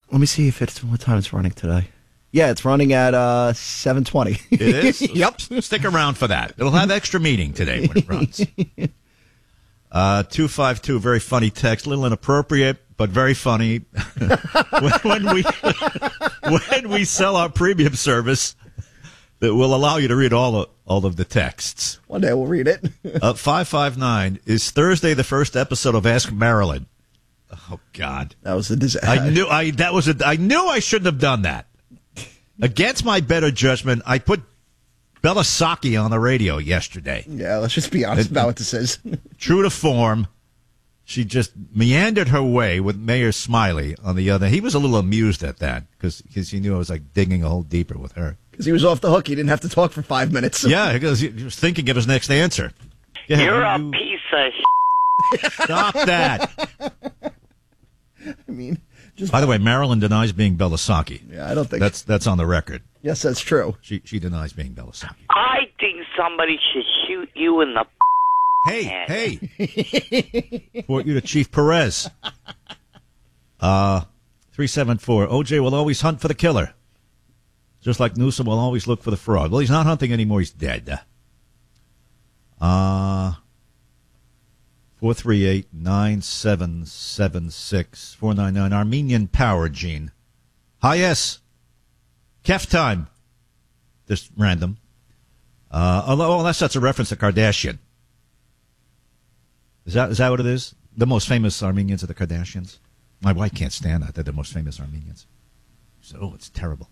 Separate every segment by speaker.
Speaker 1: Let me see if it's what time it's running today. Yeah, it's running at 7:20.
Speaker 2: It is?
Speaker 1: Yep.
Speaker 2: Stick around for that. It'll have extra meaning today when it runs. 252, very funny text. A little inappropriate, but very funny. when we sell our premium service, that will allow you to read all of the texts.
Speaker 1: One day we'll read it.
Speaker 2: 559, is Thursday the first episode of Ask Marilyn? Oh, God.
Speaker 1: That was a disaster.
Speaker 2: I knew I shouldn't have done that. Against my better judgment, I put Belasaki on the radio yesterday.
Speaker 1: Yeah, let's just be honest about what this is.
Speaker 2: True to form, she just meandered her way with Mayor Smiley on the other. He was a little amused at that because he knew I was like digging a hole deeper with her.
Speaker 1: Because he was off the hook. He didn't have to talk for 5 minutes.
Speaker 2: Yeah, because he was thinking of his next answer. Yeah,
Speaker 3: You're a piece of
Speaker 2: Stop that.
Speaker 1: I mean, just
Speaker 2: by the way, Marilyn denies being Belasaki.
Speaker 1: Yeah, I don't think
Speaker 2: that's on the record.
Speaker 1: Yes, that's true.
Speaker 2: She denies being Belasaki.
Speaker 3: I think somebody should shoot you in the
Speaker 2: Hey. Report you to Chief Perez. 374. OJ will always hunt for the killer. Just like Newsom will always look for the fraud. Well, he's not hunting anymore. He's dead. 438-9776. 499. Armenian Power Gene. Hi, yes. Kef time. Just random. Unless that's a reference to Kardashian. Is that what it is? The most famous Armenians are the Kardashians? My wife can't stand that. They're the most famous Armenians. So, it's terrible.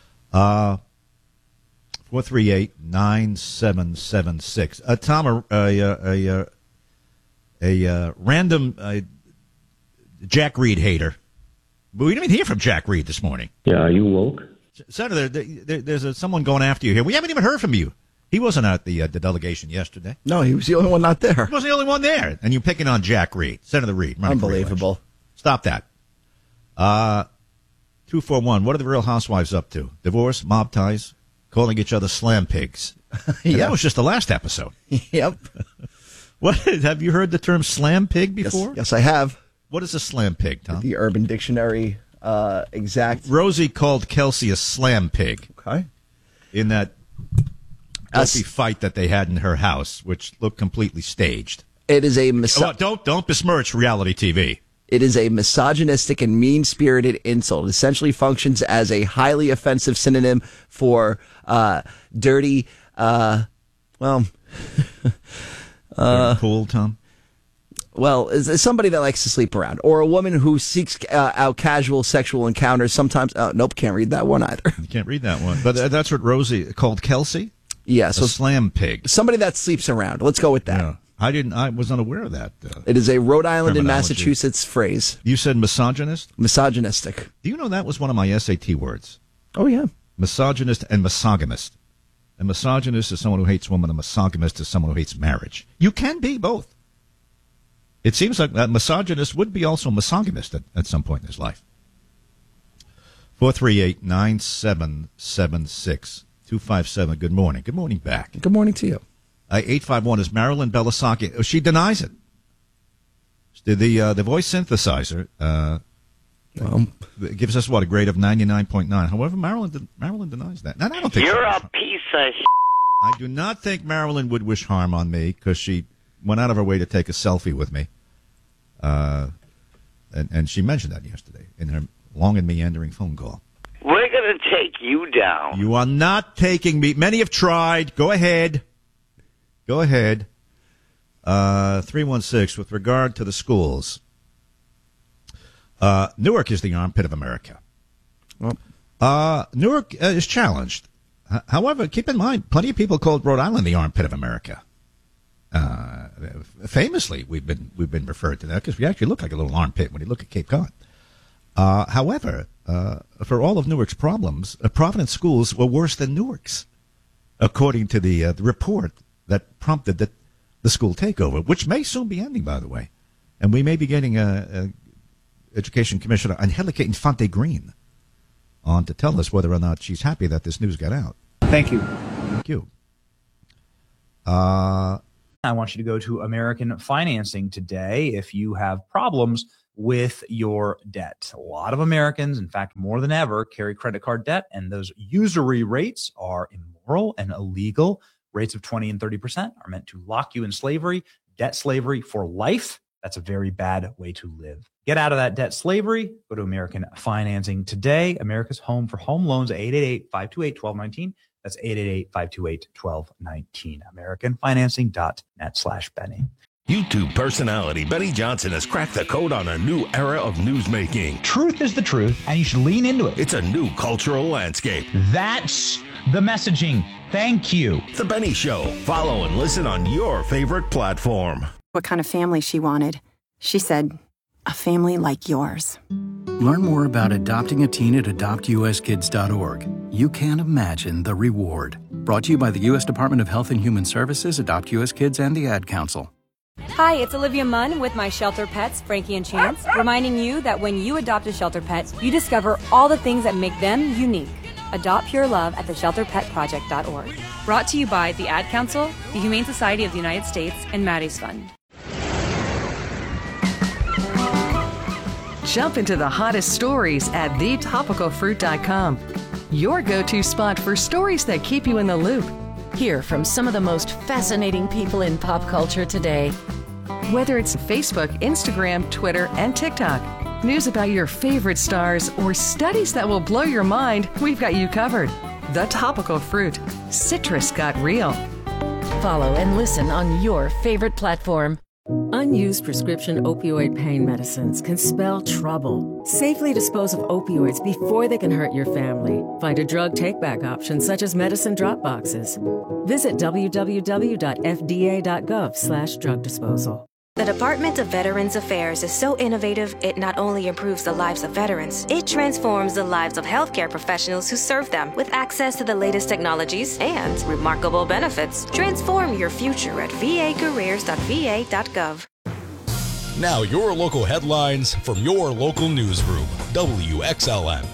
Speaker 2: 438-9776. Tom, a random Jack Reed hater. But we didn't even hear from Jack Reed this morning.
Speaker 4: Yeah, are you woke?
Speaker 2: Senator, there's someone going after you here. We haven't even heard from you. He wasn't at the delegation yesterday.
Speaker 1: No, he was the only one not there.
Speaker 2: He wasn't the only one there. And you're picking on Jack Reed, Senator Reed.
Speaker 1: Unbelievable.
Speaker 2: Stop that. 241. What are the Real Housewives up to? Divorce, mob ties, calling each other slam pigs. Yeah. That was just the last episode.
Speaker 1: Yep.
Speaker 2: What have you heard the term slam pig before?
Speaker 1: Yes, I have.
Speaker 2: What is a slam pig, Tom?
Speaker 1: The Urban Dictionary exact.
Speaker 2: Rosie called Kelsey a slam pig.
Speaker 1: Okay.
Speaker 2: In that healthy fight that they had in her house, which looked completely staged.
Speaker 1: It is a
Speaker 2: don't besmirch reality TV.
Speaker 1: It is a misogynistic and mean-spirited insult. It essentially functions as a highly offensive synonym for dirty,
Speaker 2: Cool, Tom?
Speaker 1: Well, is somebody that likes to sleep around, or a woman who seeks out casual sexual encounters. Sometimes, nope, can't read that one either.
Speaker 2: You can't read that one. But that's what Rosie called Kelsey?
Speaker 1: Yeah, so
Speaker 2: a slam pig.
Speaker 1: Somebody that sleeps around. Let's go with that.
Speaker 2: Yeah. I was unaware of that.
Speaker 1: It is a Rhode Island and Massachusetts phrase.
Speaker 2: You said misogynist?
Speaker 1: Misogynistic.
Speaker 2: Do you know that was one of my SAT words?
Speaker 1: Oh, yeah.
Speaker 2: Misogynist and misogamist. A misogynist is someone who hates women. A misogamist is someone who hates marriage. You can be both. It seems like that misogynist would be also misogamist at some point in his life. 438-9776. 257. Good morning. Good morning back.
Speaker 1: Good morning to you.
Speaker 2: 851 is Marilyn Belasaki. Oh, she denies it. The voice synthesizer gives us, a grade of 99.9. However, Marilyn denies that. And I don't think
Speaker 3: you're a piece of
Speaker 2: I do not think Marilyn would wish harm on me because she went out of her way to take a selfie with me. And she mentioned that yesterday in her long and meandering phone call.
Speaker 3: We're going to take you down.
Speaker 2: You are not taking me. Many have tried. Go ahead. 316, with regard to the schools. Newark is the armpit of America.
Speaker 1: Well,
Speaker 2: Newark is challenged. However, keep in mind, plenty of people called Rhode Island the armpit of America. Famously, we've been referred to that because we actually look like a little armpit when you look at Cape Cod. However, for all of Newark's problems, Providence schools were worse than Newark's, according to the report that prompted the school takeover, which may soon be ending, by the way. And we may be getting Education Commissioner Angelica Infante Green on to tell us whether or not she's happy that this news got out.
Speaker 1: Thank you.
Speaker 2: Thank you.
Speaker 5: I want you to go to American Financing today. If you have problems
Speaker 4: with your debt. A lot of Americans, in fact, more than ever, carry credit card debt, and those usury rates are immoral and illegal. Rates of 20 and 30% are meant to lock you in slavery, debt slavery for life. That's a very bad way to live. Get out of that debt slavery. Go to American Financing today. America's home for home loans, 888-528-1219. That's 888-528-1219. AmericanFinancing.net/Benny.
Speaker 5: YouTube personality Benny Johnson has cracked the code on a new era of newsmaking.
Speaker 6: Truth is the truth, and you should lean into it.
Speaker 5: It's a new cultural landscape.
Speaker 6: That's the messaging. Thank you.
Speaker 5: The Benny Show. Follow and listen on your favorite platform.
Speaker 7: What kind of family she wanted. She said, a family like yours.
Speaker 8: Learn more about adopting a teen at adoptuskids.org. You can't imagine the reward. Brought to you by the U.S. Department of Health and Human Services, Adopt U.S. Kids, and the Ad Council.
Speaker 9: Hi, it's Olivia Munn with my shelter pets, Frankie and Chance, reminding you that when you adopt a shelter pet, you discover all the things that make them unique. Adopt Pure Love at theshelterpetproject.org. Brought to you by the Ad Council, the Humane Society of the United States, and Maddie's Fund.
Speaker 10: Jump into the hottest stories at thetopicalfruit.com. Your go-to spot for stories that keep you in the loop.
Speaker 11: Hear from some of the most fascinating people in pop culture today.
Speaker 10: Whether it's Facebook, Instagram, Twitter, and TikTok, news about your favorite stars, or studies that will blow your mind, we've got you covered. The Topical Fruit. Citrus got real.
Speaker 11: Follow and listen on your favorite platform.
Speaker 12: Unused prescription opioid pain medicines can spell trouble. Safely dispose of opioids before they can hurt your family. Find a drug take-back option such as medicine drop boxes. Visit www.fda.gov/drug disposal.
Speaker 13: The Department of Veterans Affairs is so innovative, it not only improves the lives of veterans, it transforms the lives of healthcare professionals who serve them with access to the latest technologies and remarkable benefits. Transform your future at vacareers.va.gov.
Speaker 14: Now your local headlines from your local newsroom, WXLM.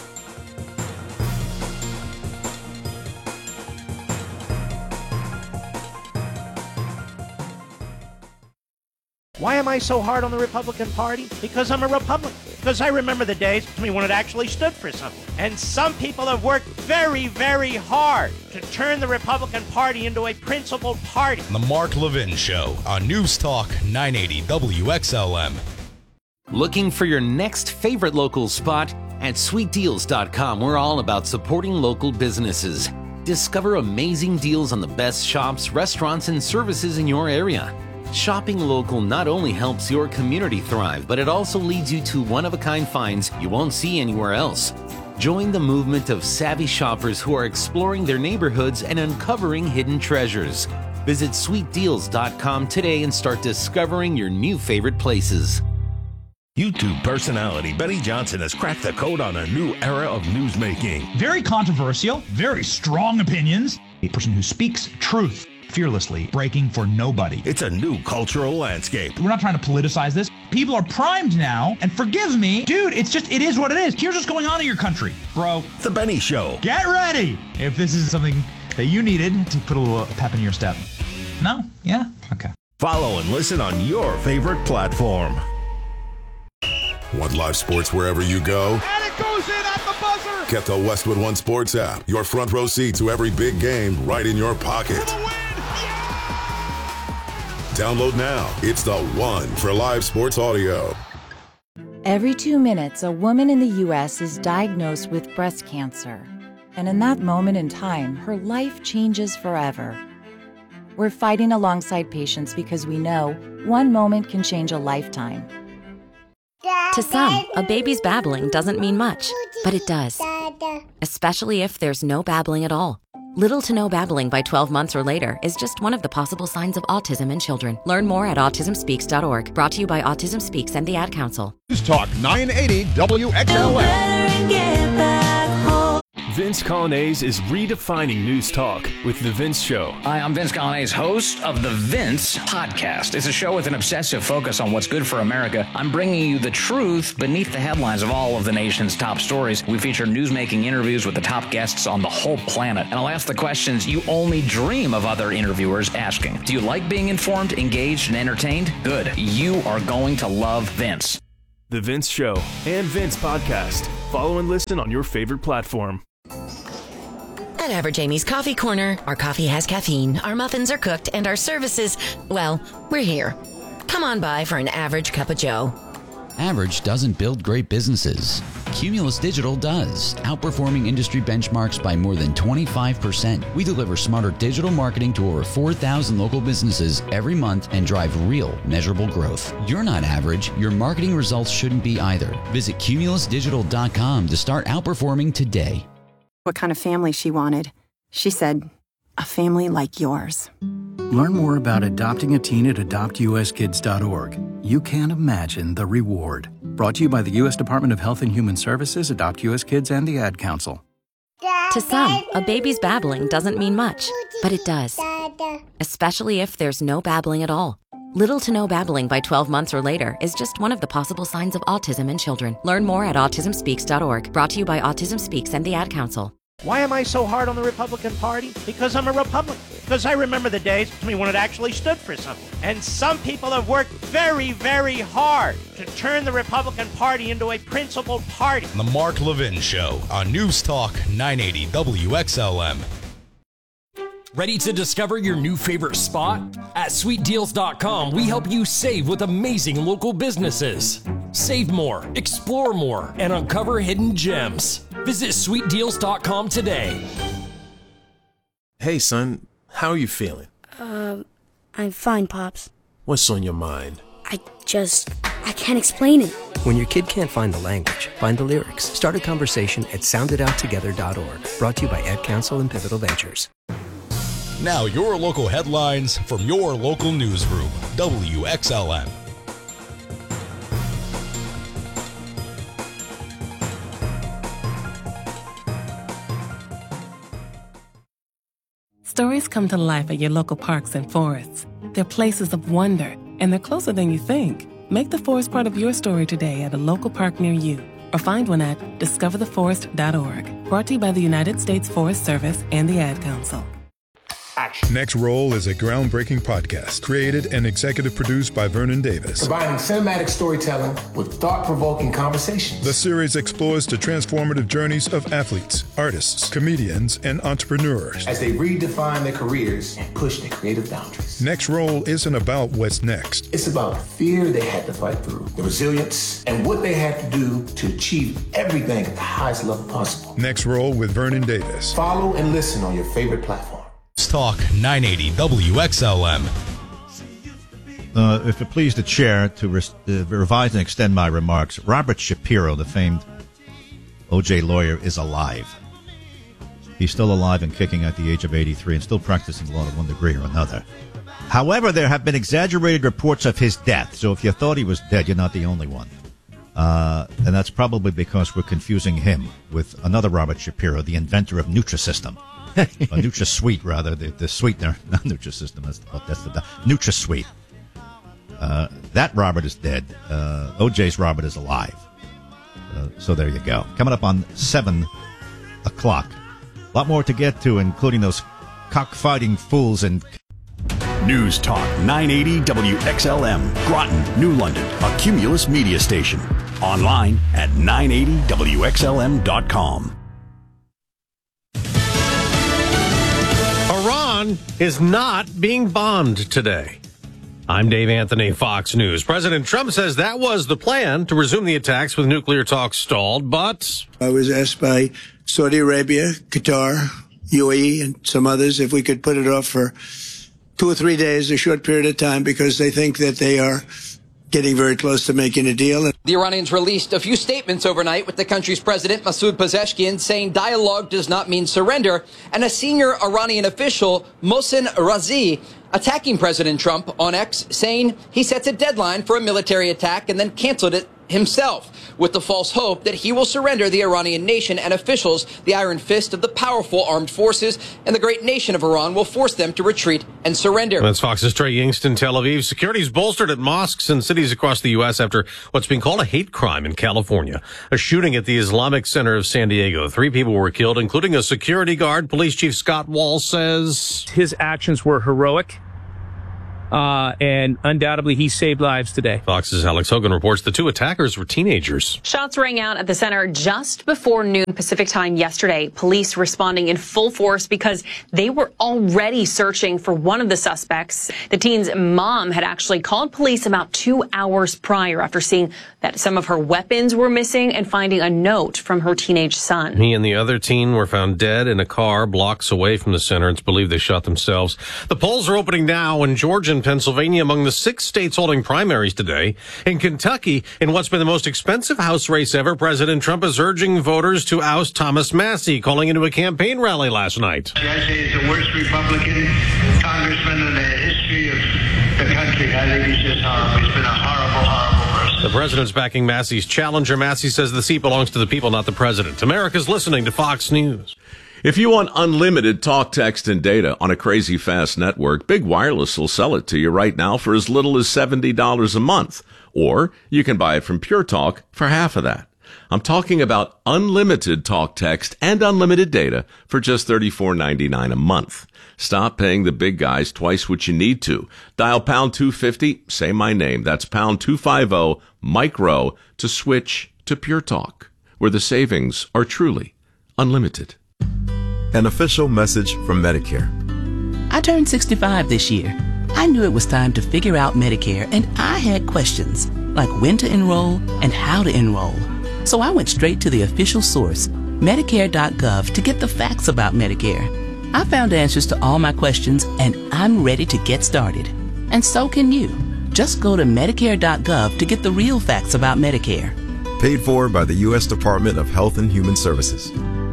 Speaker 15: Why am I so hard on the Republican Party? Because I'm a Republican. Because I remember the days when it actually stood for something. And some people have worked very, very hard to turn the Republican Party into a principled party.
Speaker 14: The Mark Levin Show on News Talk 980 WXLM.
Speaker 16: Looking for your next favorite local spot? At sweetdeals.com, we're all about supporting local businesses. Discover amazing deals on the best shops, restaurants, and services in your area. Shopping local not only helps your community thrive, but it also leads you to one-of-a-kind finds you won't see anywhere else. Join the movement of savvy shoppers who are exploring their neighborhoods and uncovering hidden treasures. Visit sweetdeals.com today and start discovering your new favorite places.
Speaker 5: YouTube personality Benny Johnson has cracked the code on a new era of newsmaking.
Speaker 6: Very controversial, very strong opinions. A person who speaks truth fearlessly, breaking for nobody.
Speaker 5: It's a new cultural landscape.
Speaker 6: We're not trying to politicize this. People are primed now, and forgive me, dude, it is what it is. Here's what's going on in your country, bro.
Speaker 5: The Benny Show.
Speaker 6: Get ready if this is something that you needed to put a little pep in your step. No? Yeah? Okay.
Speaker 5: Follow and listen on your favorite platform.
Speaker 17: Want live sports wherever you go?
Speaker 18: And it goes in at the buzzer!
Speaker 17: Get the Westwood One Sports app. Your front row seat to every big game right in your pocket. Download now. It's the one for live sports audio.
Speaker 19: Every 2 minutes, a woman in the U.S. is diagnosed with breast cancer. And in that moment in time, her life changes forever. We're fighting alongside patients because we know one moment can change a lifetime.
Speaker 20: To some, a baby's babbling doesn't mean much, but it does. Especially if there's no babbling at all. Little to no babbling by 12 months or later is just one of the possible signs of autism in children. Learn more at autismspeaks.org. Brought to you by Autism Speaks and the Ad Council.
Speaker 21: News Talk 980 WXLM.
Speaker 22: Vince Colonnese is redefining news talk with The Vince Show.
Speaker 23: Hi, I'm Vince Colonnese, host of The Vince Podcast. It's a show with an obsessive focus on what's good for America. I'm bringing you the truth beneath the headlines of all of the nation's top stories. We feature newsmaking interviews with the top guests on the whole planet. And I'll ask the questions you only dream of other interviewers asking. Do you like being informed, engaged, and entertained? Good. You are going to love Vince.
Speaker 22: The Vince Show and Vince Podcast. Follow and listen on your favorite platform.
Speaker 11: At Average Amy's Coffee Corner, our coffee has caffeine, our muffins are cooked, and our services, well, we're here. Come on by for an average cup of joe.
Speaker 1: Average doesn't build great businesses. Cumulus Digital does, outperforming industry benchmarks by more than 25%. We deliver smarter digital marketing to over 4,000 local businesses every month and drive real, measurable growth. You're not average. Your marketing results shouldn't be either. Visit cumulusdigital.com to start outperforming today.
Speaker 7: What kind of family she wanted. She said, a family like yours.
Speaker 8: Learn more about adopting a teen at adoptuskids.org. You can't imagine the reward. Brought to you by the U.S. Department of Health and Human Services, Adopt U.S. Kids, and the Ad Council.
Speaker 20: To some, a baby's babbling doesn't mean much, but it does. Especially if there's no babbling at all. Little to no babbling by 12 months or later is just one of the possible signs of autism in children. Learn more at autismspeaks.org. Brought to you by Autism Speaks and the Ad Council.
Speaker 15: Why am I so hard on the Republican Party? Because I'm a Republican. Because I remember the days when it actually stood for something. And some people have worked very, very hard to turn the Republican Party into a principled party.
Speaker 14: The Mark Levin Show on News Talk 980 WXLM.
Speaker 3: Ready to discover your new favorite spot? At SweetDeals.com, we help you save with amazing local businesses. Save more, explore more, and uncover hidden gems. Visit SweetDeals.com today.
Speaker 21: Hey, son, how are you feeling?
Speaker 24: I'm fine, Pops.
Speaker 21: What's on your mind?
Speaker 24: I can't explain it.
Speaker 25: When your kid can't find the language, find the lyrics. Start a conversation at sounditouttogether.org. Brought to you by Ad Council and Pivotal Ventures.
Speaker 14: Now your local headlines from your local newsroom, WXLM.
Speaker 26: Stories come to life at your local parks and forests. They're places of wonder, and they're closer than you think. Make the forest part of your story today at a local park near you, or find one at discovertheforest.org. Brought to you by the United States Forest Service and the Ad Council.
Speaker 27: Next Roll is a groundbreaking podcast created and executive produced by Vernon Davis.
Speaker 28: Combining cinematic storytelling with thought-provoking conversations.
Speaker 27: The series explores the transformative journeys of athletes, artists, comedians, and entrepreneurs
Speaker 28: as they redefine their careers and push their creative boundaries.
Speaker 27: Next Roll isn't about what's next.
Speaker 28: It's about the fear they had to fight through, the resilience, and what they had to do to achieve everything at the highest level possible.
Speaker 27: Next Roll with Vernon Davis.
Speaker 28: Follow and listen on your favorite platform.
Speaker 14: Talk 980 WXLM.
Speaker 2: If it please the chair to revise and extend my remarks, Robert Shapiro, the famed O.J. lawyer, is alive. He's still alive and kicking at the age of 83 and still practicing law to one degree or another. However, there have been exaggerated reports of his death, so if you thought he was dead, you're not the only one. And that's probably because we're confusing him with another Robert Shapiro, the inventor of Nutrisystem. NutraSweet, rather, the sweetener, not Nutrisystem, that's the NutraSweet. That Robert is dead. OJ's Robert is alive. So there you go. Coming up on 7 o'clock. A lot more to get to, including those cockfighting fools and...
Speaker 29: News Talk 980 WXLM, Groton, New London, a Cumulus media station. Online at 980WXLM.com.
Speaker 30: Iran is not being bombed today. I'm Dave Anthony, Fox News. President Trump says that was the plan, to resume the attacks with nuclear talks stalled, but...
Speaker 31: I was asked by Saudi Arabia, Qatar, UAE, and some others if we could put it off for 2 or 3 days, a short period of time, because they think that they are getting very close to making a deal.
Speaker 32: The Iranians released a few statements overnight, with the country's president, Masoud Pezeshkian, saying dialogue does not mean surrender, and a senior Iranian official, Mohsen Razi, attacking President Trump on X, saying he sets a deadline for a military attack and then canceled it himself, with the false hope that he will surrender the Iranian nation and officials. The iron fist of the powerful armed forces and the great nation of Iran will force them to retreat and surrender.
Speaker 30: That's Fox's Trey Yingst in Tel Aviv. Security's bolstered at mosques and cities across the U.S. after what's being called a hate crime in California. A shooting at the Islamic Center of San Diego. 3 people were killed, including a security guard. Police Chief Scott Wall says
Speaker 33: his actions were heroic.
Speaker 4: and undoubtedly he saved lives today.
Speaker 30: Fox's Alex Hogan reports the two attackers were teenagers.
Speaker 5: Shots rang out at the center just before noon Pacific time yesterday. Police responding in full force because they were already searching for one of the suspects. The teen's mom had actually called police about 2 hours prior after seeing that some of her weapons were missing and finding a note from her teenage son.
Speaker 30: He and the other teen were found dead in a car blocks away from the center. It's believed they shot themselves. The polls are opening now in Georgia and Pennsylvania, among the 6 states holding primaries today. In Kentucky, in what's been the most expensive House race ever, President Trump is urging voters to oust Thomas Massie, calling into a campaign rally last night.
Speaker 6: I say he's the worst Republican congressman in the history of the country. I think he's just horrible. He's been a horrible, horrible person.
Speaker 30: The president's backing Massie's challenger. Massie says the seat belongs to the people, not the president. America's listening to Fox News.
Speaker 9: If you want unlimited talk, text, and data on a crazy fast network, Big Wireless will sell it to you right now for as little as $70 a month. Or you can buy it from Pure Talk for half of that. I'm talking about unlimited talk, text, and unlimited data for just $34.99 a month. Stop paying the big guys twice what you need to. Dial pound 250, say my name. That's pound 250 micro to switch to Pure Talk, where the savings are truly unlimited.
Speaker 10: An official message from Medicare.
Speaker 12: I turned 65 this year. I knew it was time to figure out Medicare, and I had questions like when to enroll and how to enroll. So I went straight to the official source, Medicare.gov, to get the facts about Medicare. I found answers to all my questions, and I'm ready to get started. And so can you. Just go to Medicare.gov to get the real facts about Medicare.
Speaker 10: Paid for by the U.S. Department of Health and Human Services.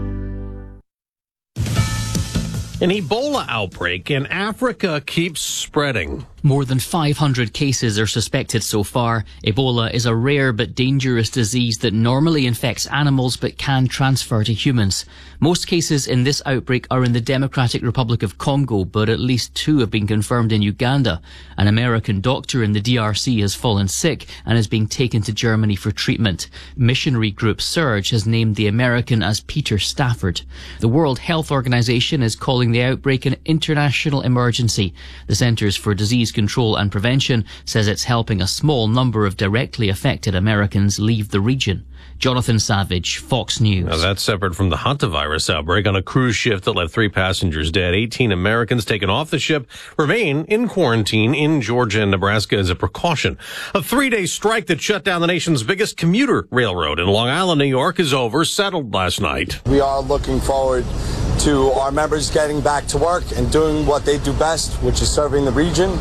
Speaker 30: An Ebola outbreak in Africa keeps spreading.
Speaker 13: More than 500 cases are suspected so far. Ebola is a rare but dangerous disease that normally infects animals but can transfer to humans. Most cases in this outbreak are in the Democratic Republic of Congo, but at least 2 have been confirmed in Uganda. An American doctor in the DRC has fallen sick and is being taken to Germany for treatment. Missionary group Surge has named the American as Peter Stafford. The World Health Organization is calling the outbreak an international emergency. The Centers for Disease Control and Prevention says it's helping a small number of directly affected Americans leave the region. Jonathan Savage, Fox News.
Speaker 30: Now that's separate from the hantavirus outbreak on a cruise ship that left 3 passengers dead. 18 Americans taken off the ship remain in quarantine in Georgia and Nebraska as a precaution. A 3-day strike that shut down the nation's biggest commuter railroad in Long Island, New York, is over, settled last night.
Speaker 16: We are looking forward to our members getting back to work and doing what they do best, which is serving the region.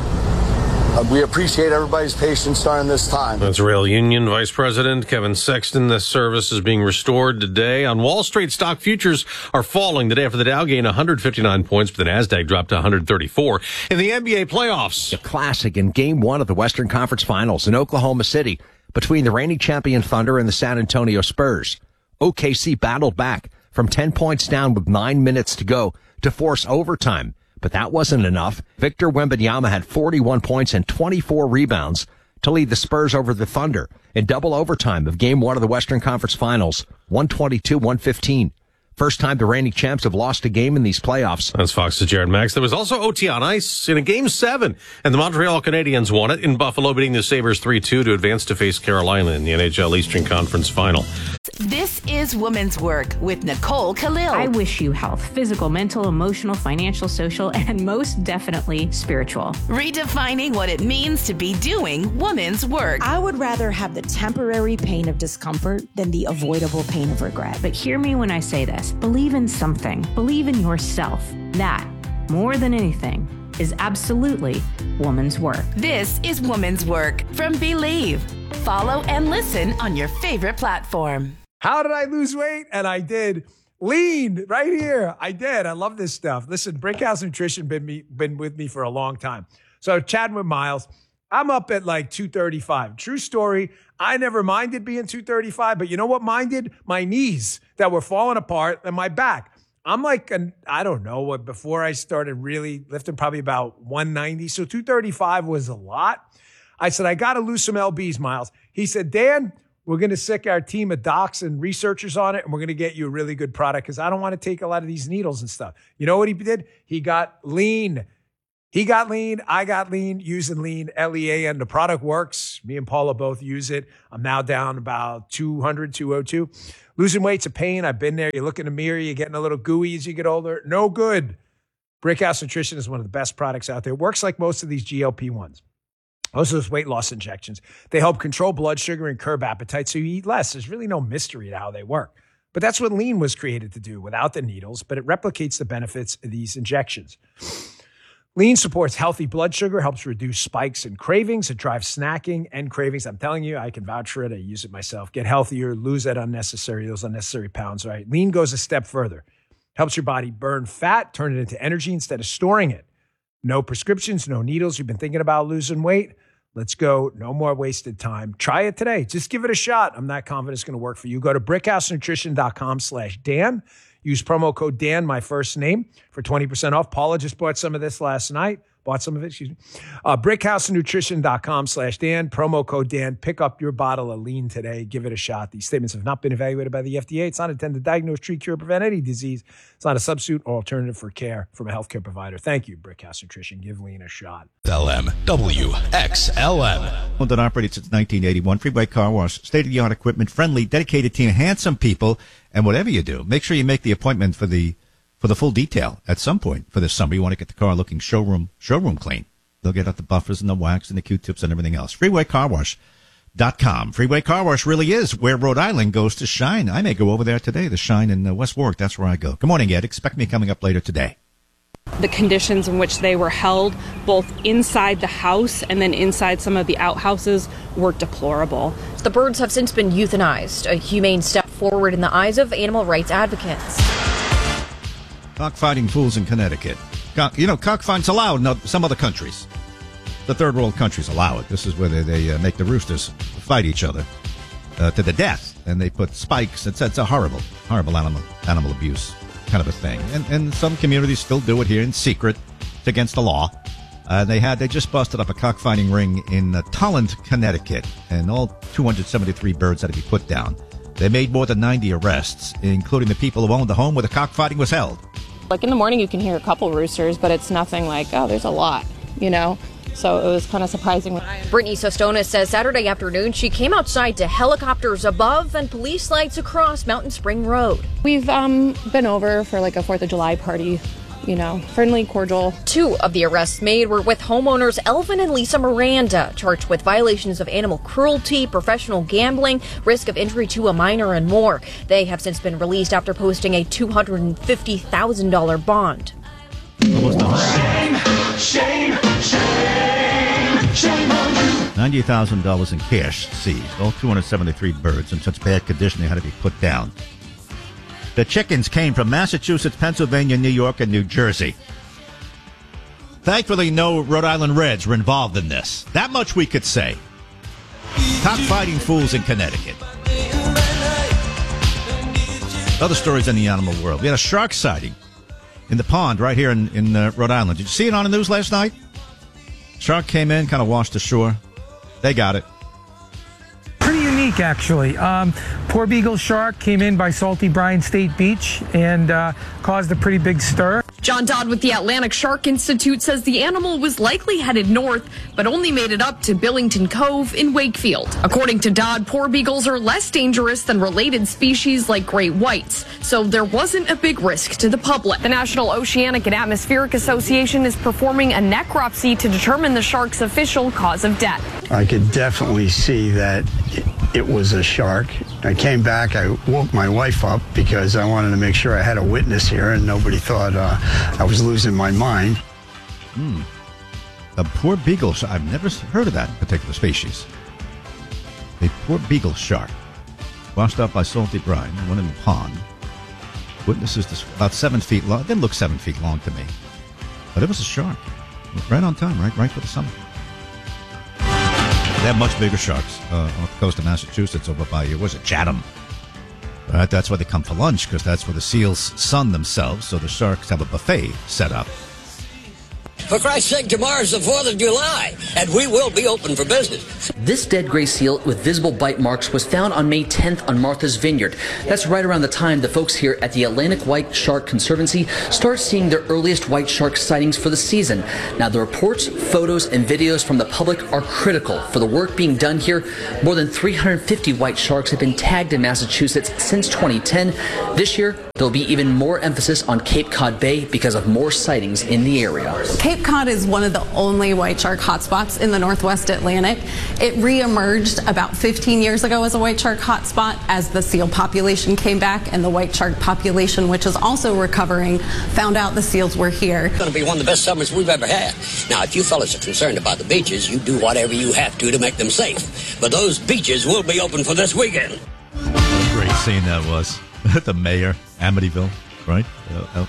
Speaker 16: We appreciate everybody's patience during this time.
Speaker 30: That's Rail Union Vice President Kevin Sexton. The service is being restored today. On Wall Street, stock futures are falling the day after the Dow gained 159 points, but the Nasdaq dropped to 134. In the NBA playoffs,
Speaker 17: a classic in Game 1 of the Western Conference Finals in Oklahoma City between the reigning champion Thunder and the San Antonio Spurs. OKC battled back from 10 points down with 9 minutes to go to force overtime. But that wasn't enough. Victor Wembanyama had 41 points and 24 rebounds to lead the Spurs over the Thunder in double overtime of Game 1 of the Western Conference Finals, 122-115. First time the reigning champs have lost a game in these playoffs.
Speaker 30: That's Fox's Jared Max. There was also OT on ice in a Game 7, and the Montreal Canadiens won it in Buffalo, beating the Sabres 3-2 to advance to face Carolina in the NHL Eastern Conference Final.
Speaker 18: This is Women's Work with Nicole Khalil.
Speaker 19: I wish you health, physical, mental, emotional, financial, social, and most definitely spiritual.
Speaker 18: Redefining what it means to be doing women's work.
Speaker 23: I would rather have the temporary pain of discomfort than the avoidable pain of regret.
Speaker 19: But hear me when I say this. Believe in something. Believe in yourself. That, more than anything, is absolutely woman's work.
Speaker 18: This is Woman's Work from Believe. Follow and listen on your favorite platform.
Speaker 33: How did I lose weight? And I did. Lean right here. I did. I love this stuff. Listen, Brickhouse Nutrition been with me for a long time. So chatting with Miles, I'm up at like 235. True story. I never minded being 235, but you know what minded? My knees that were falling apart and my back. I'm like, I don't know what, before I started really lifting, probably about 190. So 235 was a lot. I said, I got to lose some lbs, Miles. He said, Dan, we're going to sick our team of docs and researchers on it, and we're going to get you a really good product because I don't want to take a lot of these needles and stuff. You know what he did? He got lean. He got lean. I got lean using Lean, L-E-A-N. The product works. Me and Paula both use it. I'm now down about 200, 202. Losing weight's a pain. I've been there. You look in the mirror, you're getting a little gooey as you get older. No good. Brickhouse Nutrition is one of the best products out there. It works like most of these GLP-1s. Most of those weight loss injections. They help control blood sugar and curb appetite so you eat less. There's really no mystery to how they work. But that's what Lean was created to do without the needles, but it replicates the benefits of these injections. Lean supports healthy blood sugar, helps reduce spikes and cravings. It drives snacking and cravings. I'm telling you, I can vouch for it. I use it myself. Get healthier, lose those unnecessary pounds, right? Lean goes a step further. Helps your body burn fat, turn it into energy instead of storing it. No prescriptions, no needles. You've been thinking about losing weight? Let's go. No more wasted time. Try it today. Just give it a shot. I'm not confident it's going to work for you. Go to brickhousenutrition.com/Dan. Use promo code Dan, my first name, for 20% off. Paula just bought some of this last night. brickhousenutrition.com/Dan. Promo code Dan. Pick up your bottle of Lean today. Give it a shot. These statements have not been evaluated by the FDA. It's not intended to diagnose, treat, cure, prevent any disease. It's not a substitute or alternative for care from a healthcare provider. Thank you, Brickhouse Nutrition. Give Lean a shot.
Speaker 14: LM, WXLM.
Speaker 2: One that operated since 1981. Freeway Car Wash. State-of-the-art equipment, friendly, dedicated team, handsome people. And whatever you do, make sure you make the appointment for the full detail at some point for this summer. You want to get the car looking showroom clean. They'll get out the buffers and the wax and the Q-tips and everything else. FreewayCarWash.com. Freeway Car Wash really is where Rhode Island goes to shine. I may go over there today. The Shine in West Warwick. That's where I go. Good morning, Ed. Expect me coming up later today.
Speaker 1: The conditions in which they were held, both inside the house and then inside some of the outhouses, were deplorable.
Speaker 3: The birds have since been euthanized, a humane step forward in the eyes of animal rights advocates.
Speaker 2: Cockfighting fools in Connecticut. Cockfighting's allowed in some other countries. The third world countries allow it. This is where they make the roosters fight each other to the death, and they put spikes. It's a horrible animal abuse kind of a thing. And some communities still do it here in secret. It's against the law. They just busted up a cockfighting ring in Tolland, Connecticut, and all 273 birds had to be put down. They made more than 90 arrests, including the people who owned the home where the cockfighting was held.
Speaker 1: Like in the morning, you can hear a couple roosters, but it's nothing like, oh, there's a lot, So it was kind of surprising.
Speaker 3: Brittany Sostona says Saturday afternoon she came outside to helicopters above and police lights across Mountain Spring Road.
Speaker 1: We've been over for like a 4th of July party, friendly, cordial.
Speaker 3: 2 of the arrests made were with homeowners Elvin and Lisa Miranda, charged with violations of animal cruelty, professional gambling, risk of injury to a minor, and more. They have since been released after posting a $250,000 bond.
Speaker 6: Shame on you.
Speaker 2: $90,000 in cash seized. All 273 birds in such bad condition they had to be put down. The chickens came from Massachusetts, Pennsylvania, New York, and New Jersey. Thankfully, no Rhode Island Reds were involved in this. That much we could say. Cockfighting fools in Connecticut. Other stories in the animal world. We had a shark sighting in the pond right here in Rhode Island. Did you see it on the news last night? Shark came in, kind of washed ashore. They got it.
Speaker 7: Pretty unique, actually. Poor beagle shark came in by Salty Brine State Beach and caused a pretty big stir.
Speaker 8: John Dodd with the Atlantic Shark Institute says the animal was likely headed north, but only made it up to Billington Cove in Wakefield. According to Dodd, poor beagles are less dangerous than related species like great whites, so there wasn't a big risk to the public. The National Oceanic and Atmospheric Association is performing a necropsy to determine the shark's official cause of death.
Speaker 11: I could definitely see that it was a shark. I came back, I woke my wife up because I wanted to make sure I had a witness here and nobody thought I was losing my mind.
Speaker 2: A poor beagle shark. I've never heard of that particular species. A poor beagle shark. Washed up by salty brine, one in the pond. Witnesses about 7 feet long. It didn't look 7 feet long to me. But it was a shark. Right on time, right for the summer. They have much bigger sharks off the coast of Massachusetts over by, Chatham? Right, that's where they come for lunch because that's where the seals sun themselves, so the sharks have a buffet set up.
Speaker 4: For Christ's sake, tomorrow's the 4th of July, and we will be open for business.
Speaker 15: This dead gray seal with visible bite marks was found on May 10th on Martha's Vineyard. That's right around the time the folks here at the Atlantic White Shark Conservancy start seeing their earliest white shark sightings for the season. Now, the reports, photos, and videos from the public are critical for the work being done here. More than 350 white sharks have been tagged in Massachusetts since 2010. This year, there'll be even more emphasis on Cape Cod Bay because of more sightings in the area.
Speaker 20: Cape Cod is one of the only white shark hotspots in the Northwest Atlantic. It re-emerged about 15 years ago as a white shark hotspot as the seal population came back, and the white shark population, which is also recovering, found out the seals were here.
Speaker 4: It's going to be one of the best summers we've ever had. Now, if you fellas are concerned about the beaches, you do whatever you have to make them safe. But those beaches will be open for this weekend.
Speaker 2: What a great scene that was. The mayor, Amityville, right? Out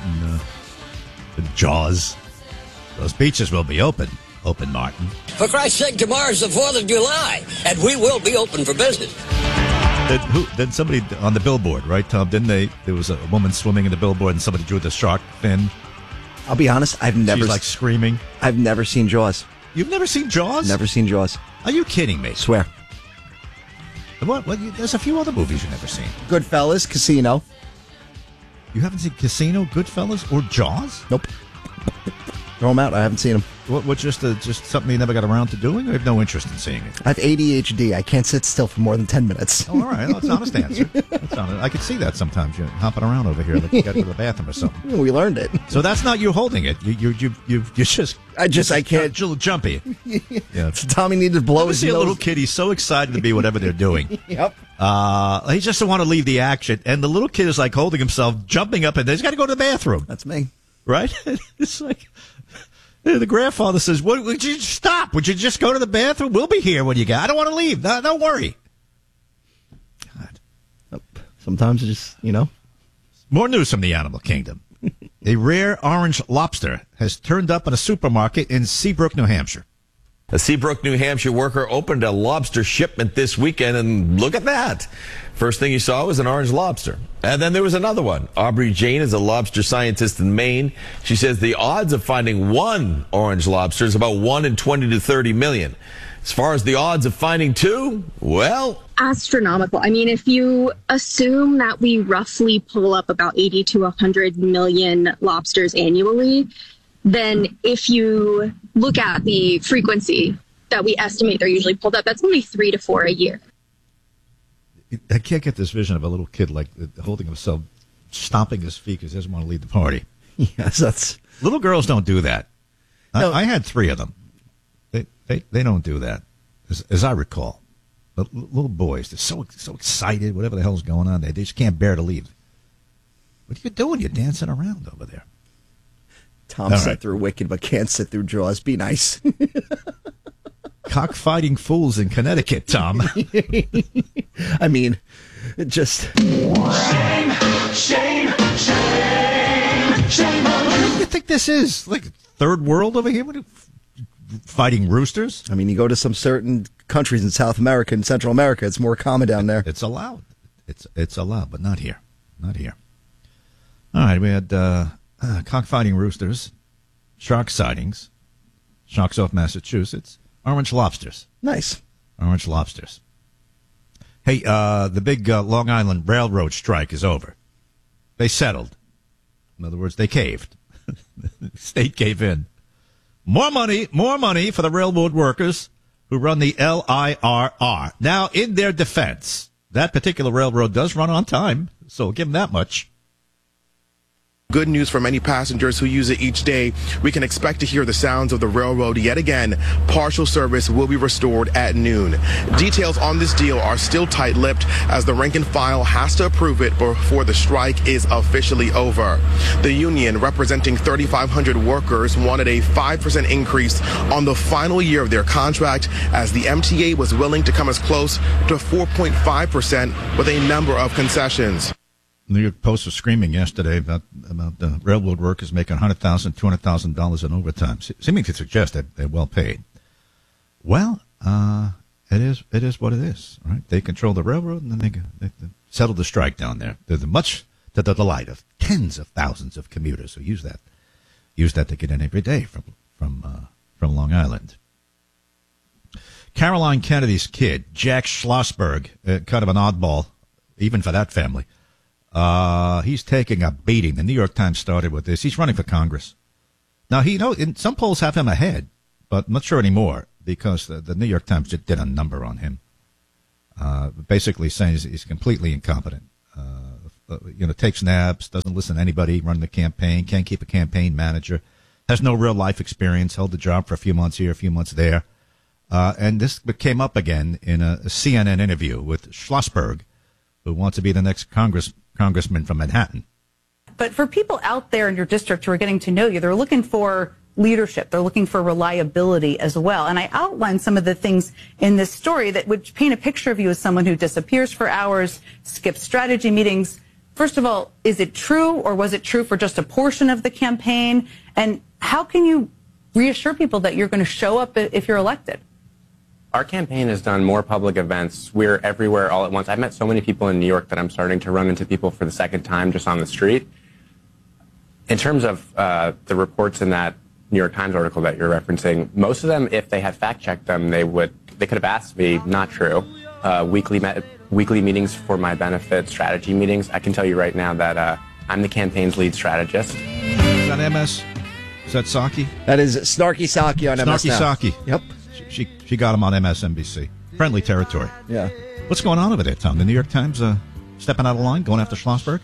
Speaker 2: in Jaws. Those beaches will be open. Open, Martin.
Speaker 4: For Christ's sake, tomorrow's the 4th of July, and we will be open for business.
Speaker 2: Then somebody on the billboard, right, Tom? Didn't they? There was a woman swimming in the billboard, and somebody drew the shark fin.
Speaker 21: I'll be honest, I've never...
Speaker 2: She's like screaming.
Speaker 21: I've never seen Jaws.
Speaker 2: You've never seen Jaws?
Speaker 21: Never seen Jaws.
Speaker 2: Are you kidding me?
Speaker 21: Swear.
Speaker 2: What? There's a few other movies you've never seen.
Speaker 21: Goodfellas, Casino.
Speaker 2: You haven't seen Casino, Goodfellas, or Jaws?
Speaker 21: Nope. Throw them out. I haven't seen them.
Speaker 2: What? Just something you never got around to doing, or you have no interest in seeing it?
Speaker 21: I have ADHD. I can't sit still for more than 10 minutes.
Speaker 2: Oh, all right. That's an honest answer. I can see that sometimes. You're hopping around over here like you got to go to the bathroom or something.
Speaker 21: We learned it.
Speaker 2: So that's not you holding it. You just... I can't. A little jumpy.
Speaker 21: Yeah. Tommy needed to blow his nose.
Speaker 2: A little kid. He's so excited to be whatever they're doing.
Speaker 21: Yep.
Speaker 2: He just doesn't want to leave the action. And the little kid is like holding himself, jumping up, and he's got to go to the bathroom.
Speaker 21: That's me.
Speaker 2: Right? It's like... The grandfather says, would you stop? Would you just go to the bathroom? We'll be here when you get. I don't want to leave. No, don't worry. God.
Speaker 21: Sometimes it's just,
Speaker 2: More news from the animal kingdom. A rare orange lobster has turned up in a supermarket in Seabrook, New Hampshire.
Speaker 22: A Seabrook, New Hampshire worker opened a lobster shipment this weekend, and look at that. First thing he saw was an orange lobster. And then there was another one. Aubrey Jane is a lobster scientist in Maine. She says the odds of finding one orange lobster is about 1 in 20 to 30 million. As far as the odds of finding two, well...
Speaker 24: astronomical. I mean, if you assume that we roughly pull up about 80 to 100 million lobsters annually, then if you look at the frequency that we estimate they're usually pulled up, that's only 3 to 4 a year.
Speaker 2: I can't get this vision of a little kid like holding himself, stomping his feet because he doesn't want to leave the party.
Speaker 21: Yes, that's...
Speaker 2: Little girls don't do that.
Speaker 21: No.
Speaker 2: I had 3 of them. They don't do that, as I recall. But little boys, they're so excited, whatever the hell's going on, they just can't bear to leave. What are you doing? You're dancing around over there.
Speaker 21: Tom sat through Wicked, but can't sit through Jaws. Be nice.
Speaker 2: Cockfighting fools in Connecticut, Tom.
Speaker 21: I mean, just...
Speaker 25: Shame, shame, shame, shame on you.
Speaker 2: What do you think this is? Like third world over here? Fighting roosters?
Speaker 21: I mean, you go to some certain countries in South America and Central America, it's more common down there.
Speaker 2: It's allowed. It's allowed, but not here. Not here. All right, we had cockfighting roosters, shark sightings, sharks off Massachusetts, orange lobsters.
Speaker 21: Nice.
Speaker 2: Orange lobsters. Hey, the big Long Island Railroad strike is over. They settled. In other words, they caved. The state gave in. More money for the railroad workers who run the LIRR. Now, in their defense, that particular railroad does run on time, so give them that much.
Speaker 26: Good news for many passengers who use it each day. We can expect to hear the sounds of the railroad yet again. Partial service will be restored at noon. Details on this deal are still tight-lipped as the rank and file has to approve it before the strike is officially over. The union, representing 3,500 workers, wanted a 5% increase on the final year of their contract, as the MTA was willing to come as close to 4.5% with a number of concessions.
Speaker 2: New York Post was screaming yesterday about the railroad workers making $100,000, $200,000 in overtime, seeming to suggest that they're well paid. Well, it is what it is, right? They control the railroad, and then they settle the strike down there. They're much to the delight of tens of thousands of commuters who use that to get in every day from from Long Island. Caroline Kennedy's kid, Jack Schlossberg, kind of an oddball, even for that family. He's taking a beating. The New York Times started with this. He's running for Congress. Now, some polls have him ahead, but I'm not sure anymore because the New York Times just did a number on him, basically saying he's completely incompetent. Takes naps, doesn't listen to anybody running the campaign, can't keep a campaign manager, has no real life experience, held the job for a few months here, a few months there. And this came up again in a CNN interview with Schlossberg, who wants to be the next congressman from Manhattan.
Speaker 5: But for people out there in your district who are getting to know you, they're looking for leadership. They're looking for reliability as well. And I outlined some of the things in this story that would paint a picture of you as someone who disappears for hours, skips strategy meetings. First of all, is it true, or was it true for just a portion of the campaign? And how can you reassure people that you're going to show up if you're elected?
Speaker 9: Our campaign has done more public events. We're everywhere all at once. I've met so many people in New York that I'm starting to run into people for the second time just on the street. In terms of the reports in that New York Times article that you're referencing, most of them, if they had fact-checked them, they could have asked me, not true. Weekly meetings for my benefit, strategy meetings. I can tell you right now that I'm the campaign's lead strategist.
Speaker 2: Is that MS? Is that Psaki?
Speaker 21: That is Snarky Psaki on MS now.
Speaker 2: Psaki.
Speaker 21: Yep.
Speaker 2: She got him on MSNBC. Friendly territory.
Speaker 21: Yeah.
Speaker 2: What's going on over there, Tom? The New York Times stepping out of line, going after Schlossberg?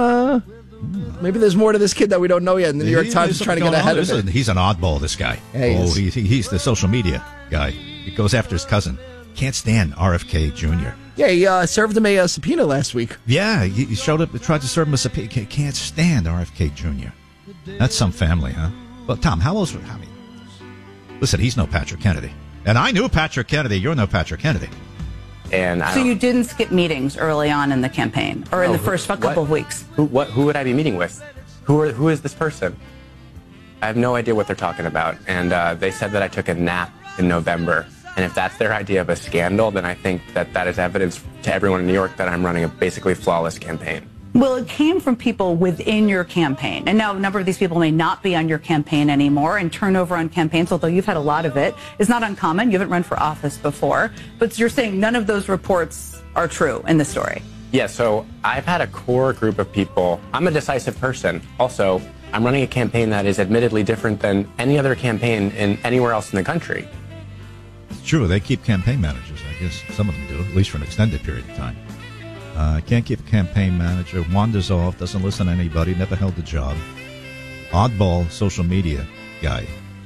Speaker 21: Maybe there's more to this kid that we don't know yet, and the New York Times is trying to get ahead of it.
Speaker 2: He's an oddball, this guy.
Speaker 21: Yeah,
Speaker 2: he's the social media guy. He goes after his cousin. Can't stand RFK Jr.
Speaker 21: Yeah, he served him a subpoena last week.
Speaker 2: Yeah, he showed up, tried to serve him a subpoena. Can't stand RFK Jr. That's some family, huh? Well, Tom, how old? Listen, he's no Patrick Kennedy. And I knew Patrick Kennedy. You're no Patrick Kennedy.
Speaker 9: And
Speaker 5: so you didn't skip meetings early on in the campaign, or in the first couple of weeks?
Speaker 9: Who would I be meeting with? Who is this person? I have no idea what they're talking about. And they said that I took a nap in November. And if that's their idea of a scandal, then I think that is evidence to everyone in New York that I'm running a basically flawless campaign.
Speaker 5: Well, it came from people within your campaign. And now a number of these people may not be on your campaign anymore, and turnover on campaigns, although you've had a lot of it, is not uncommon. You haven't run for office before. But you're saying none of those reports are true in the story.
Speaker 9: Yeah, so I've had a core group of people. I'm a decisive person. Also, I'm running a campaign that is admittedly different than any other campaign in anywhere else in the country.
Speaker 2: It's true. They keep campaign managers. I guess some of them do, at least for an extended period of time. Can't keep a campaign manager, wanders off, doesn't listen to anybody, never held a job. Oddball social media guy.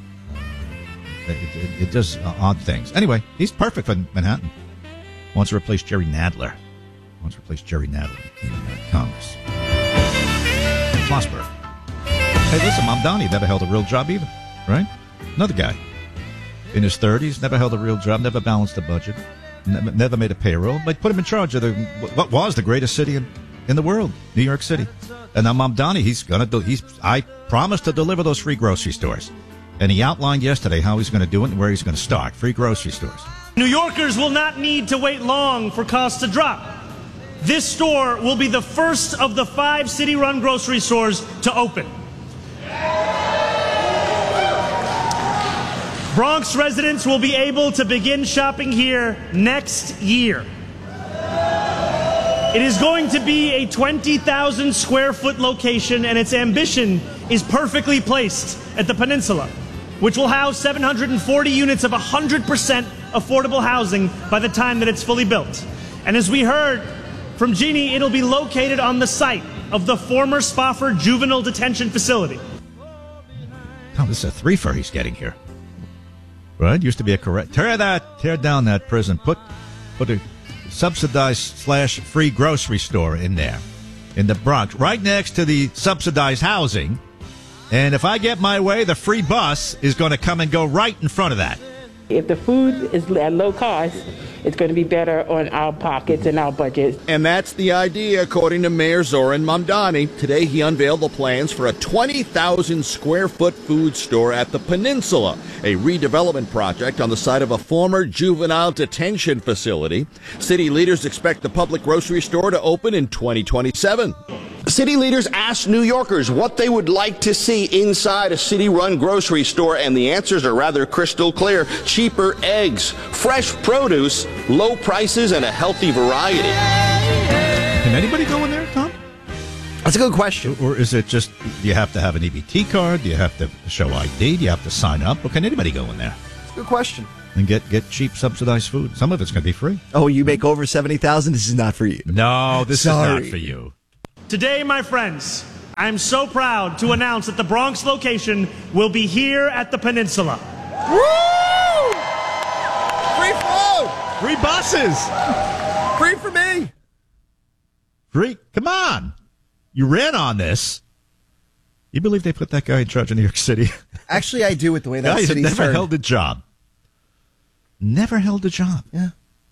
Speaker 2: It does odd things. Anyway, he's perfect for Manhattan. Wants to replace Jerry Nadler. In Congress. Schlossberg. Hey, listen, Mamdani never held a real job either, right? Another guy. In his 30s, never held a real job, never balanced a budget. Never made a payroll. They put him in charge of what was the greatest city in the world, New York City. And now Mamdani, I promised to deliver those free grocery stores. And he outlined yesterday how he's going to do it and where he's going to start. Free grocery stores.
Speaker 10: New Yorkers will not need to wait long for costs to drop. This store will be the first of the 5 city-run grocery stores to open. Bronx residents will be able to begin shopping here next year. It is going to be a 20,000 square foot location, and its ambition is perfectly placed at the Peninsula, which will house 740 units of 100% affordable housing by the time that it's fully built. And as we heard from Jeannie, it'll be located on the site of the former Spofford Juvenile Detention Facility.
Speaker 2: Oh, this is a threefer he's getting here. Right? Used to be a correct. Tear down that prison. Put a subsidized / free grocery store in there, in the Bronx, right next to the subsidized housing. And if I get my way, the free bus is going to come and go right in front of that.
Speaker 12: If the food is at low cost, it's going to be better on our pockets and our budgets.
Speaker 13: And that's the idea, according to Mayor Zoran Mamdani. Today, he unveiled the plans for a 20,000 square foot food store at the Peninsula, a redevelopment project on the site of a former juvenile detention facility. City leaders expect the public grocery store to open in 2027.
Speaker 14: City leaders asked New Yorkers what they would like to see inside a city-run grocery store, and the answers are rather crystal clear. Cheaper eggs, fresh produce, low prices, and a healthy variety.
Speaker 2: Can anybody go in there, Tom?
Speaker 21: That's a good question.
Speaker 2: Or is it just, do you have to have an EBT card? Do you have to show ID? Do you have to sign up? Or can anybody go in there?
Speaker 21: That's a good question.
Speaker 2: And get cheap subsidized food? Some of it's going to be free.
Speaker 21: Oh, you make over $70,000? This is not for you.
Speaker 2: No, this is not for you.
Speaker 10: Today, my friends, I'm so proud to announce that the Bronx location will be here at the Peninsula.
Speaker 21: Woo! Free food!
Speaker 2: Free buses!
Speaker 21: Free for me!
Speaker 2: Free? Come on! You ran on this. You believe they put that guy in charge of New York City?
Speaker 21: Actually, I do, with the way that city's
Speaker 2: never
Speaker 21: turned.
Speaker 2: held a job. Never held a job.
Speaker 21: Yeah.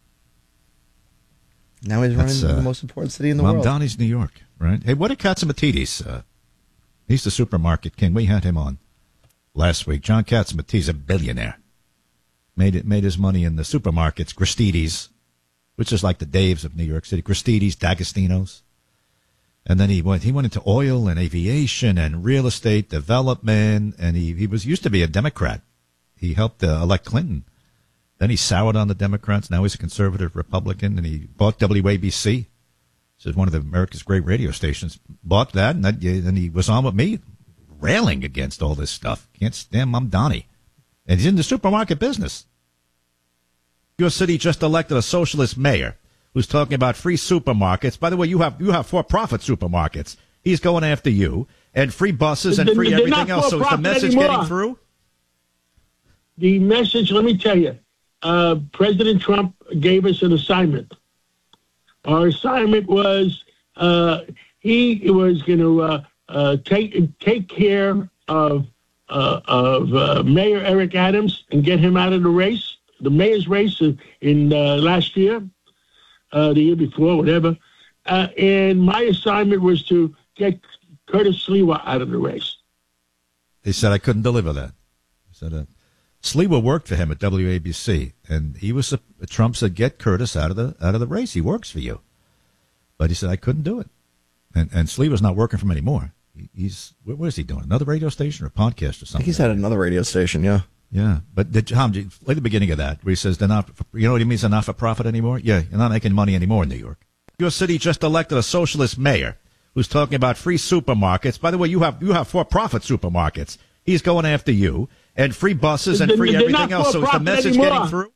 Speaker 21: Now he's running the most important city in the world.
Speaker 2: Mamdani's New York, right? Hey, what did Katzimatidis? He's the supermarket king. We had him on last week. John Katzimatidis, a billionaire. Made his money in the supermarkets, Gristedes, which is like the Daves of New York City. Gristedes, D'Agostino's. And then he went into oil and aviation and real estate development, and he used to be a Democrat. He helped elect Clinton. Then he soured on the Democrats. Now he's a conservative Republican, and he bought WABC. This is one of America's great radio stations. Bought that, and he was on with me, railing against all this stuff. Can't stand Mamdani. And he's in the supermarket business. Your city just elected a socialist mayor who's talking about free supermarkets. By the way, you have for-profit supermarkets. He's going after you. And free buses and free everything else. So is the message getting through?
Speaker 16: The message, let me tell you, President Trump gave us an assignment. Our assignment was he was going to take care of Mayor Eric Adams and get him out of the race, the mayor's race in last year. The year before, whatever. And my assignment was to get Curtis Sliwa out of the race.
Speaker 2: He said I couldn't deliver that. He said Sliwa worked for him at WABC, and he was Trump said get Curtis out of the race. He works for you, but he said I couldn't do it. And Sliwa's not working for him anymore. He's what is he doing? Another radio station or a podcast or something?
Speaker 21: I think he's at another radio station. Yeah.
Speaker 2: Yeah, but Tom, play the beginning of that, where he says they're not, you know what he means, they're not for profit anymore? Yeah, you're not making money anymore in New York. Your city just elected a socialist mayor who's talking about free supermarkets. By the way, you have for-profit supermarkets. He's going after you, and free buses and free everything else. So is the message getting through?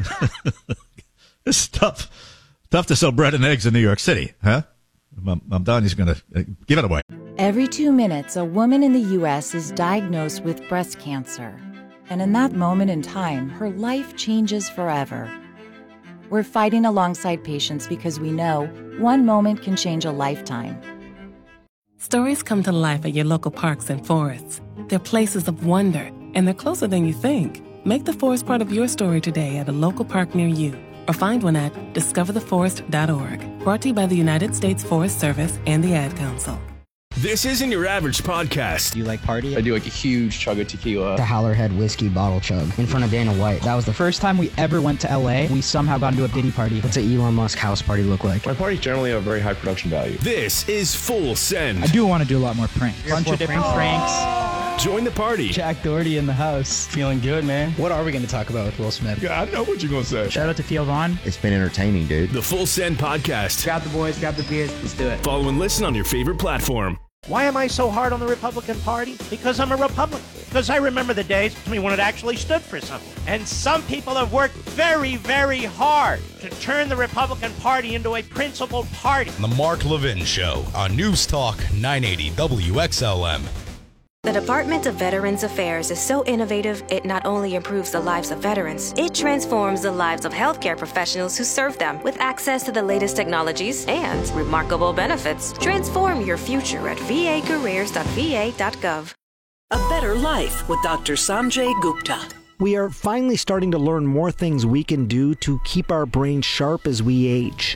Speaker 2: It's tough to sell bread and eggs in New York City, huh? Mamdani's going to give it away.
Speaker 17: Every 2 minutes, a woman in the U.S. is diagnosed with breast cancer. And in that moment in time, her life changes forever. We're fighting alongside patients because we know one moment can change a lifetime.
Speaker 18: Stories come to life at your local parks and forests. They're places of wonder, and they're closer than you think. Make the forest part of your story today at a local park near you, or find one at discovertheforest.org. Brought to you by the United States Forest Service and the Ad Council.
Speaker 19: This isn't your average podcast.
Speaker 23: Do you like party?
Speaker 19: I do like a huge chug of tequila.
Speaker 23: The Howlerhead whiskey bottle chug in front of Dana White. That was the first time we ever went to LA. We somehow got into a Diddy party. What's an Elon Musk house party look like?
Speaker 19: My parties generally have very high production value. This is Full Send.
Speaker 23: I do want to do a lot more pranks. A bunch of different pranks.
Speaker 19: Join the party.
Speaker 23: Jack Doherty in the house. Feeling good, man. What are we going to talk about with Will Smith?
Speaker 19: Yeah, I know what you're going to say.
Speaker 23: Shout out to Theo Vaughn.
Speaker 21: It's been entertaining, dude.
Speaker 19: The Full Send podcast.
Speaker 23: Grab the boys, grab the beers. Let's do it.
Speaker 19: Follow and listen on your favorite platform.
Speaker 27: Why am I so hard on the Republican Party? Because I'm a Republican. Because I remember the days when it actually stood for something. And some people have worked very, very hard to turn the Republican Party into a principled party.
Speaker 28: The Mark Levin Show on News Talk 980 WXLM.
Speaker 29: The Department of Veterans Affairs is so innovative, it not only improves the lives of veterans, it transforms the lives of healthcare professionals who serve them with access to the latest technologies and remarkable benefits. Transform your future at vacareers.va.gov.
Speaker 30: A Better Life with Dr. Sanjay Gupta.
Speaker 31: We are finally starting to learn more things we can do to keep our brains sharp as we age.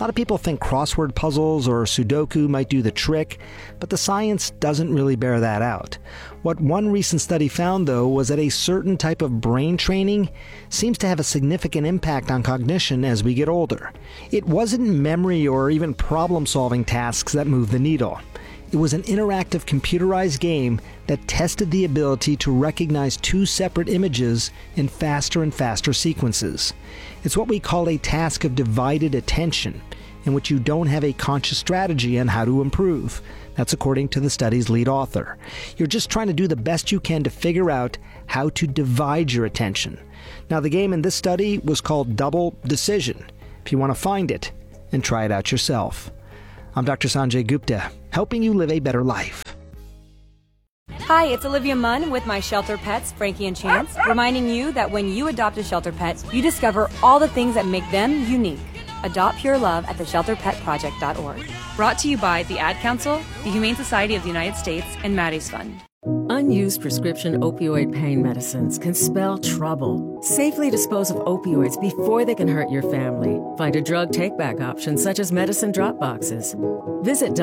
Speaker 1: lot of people think crossword puzzles or Sudoku might do the trick, but the science doesn't really bear that out. What one recent study found, though, was that a certain type of brain training seems to have a significant impact on cognition as we get older. It wasn't memory or even problem-solving tasks that moved the needle. It was an interactive computerized game that tested the ability to recognize two separate images in faster and faster sequences. It's what we call a task of divided attention, in which you don't have a conscious strategy on how to improve. That's according to the study's lead author. You're just trying to do the best you can to figure out how to divide your attention. Now, the game in this study was called Double Decision, if you want to find it and try it out yourself. I'm Dr. Sanjay Gupta, helping you live a better life.
Speaker 3: Hi, it's Olivia Munn with my shelter pets, Frankie and Chance, reminding you that when you adopt a shelter pet, you discover all the things that make them unique. Adopt Pure Love at theshelterpetproject.org. Brought to you by the Ad Council, the Humane Society of the United States, and Maddie's Fund.
Speaker 4: Unused prescription opioid pain medicines can spell trouble. Safely dispose of opioids before they can hurt your family. Find a drug take-back option such as medicine drop boxes. Visit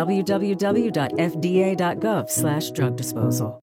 Speaker 4: www.fda.gov/drug disposal.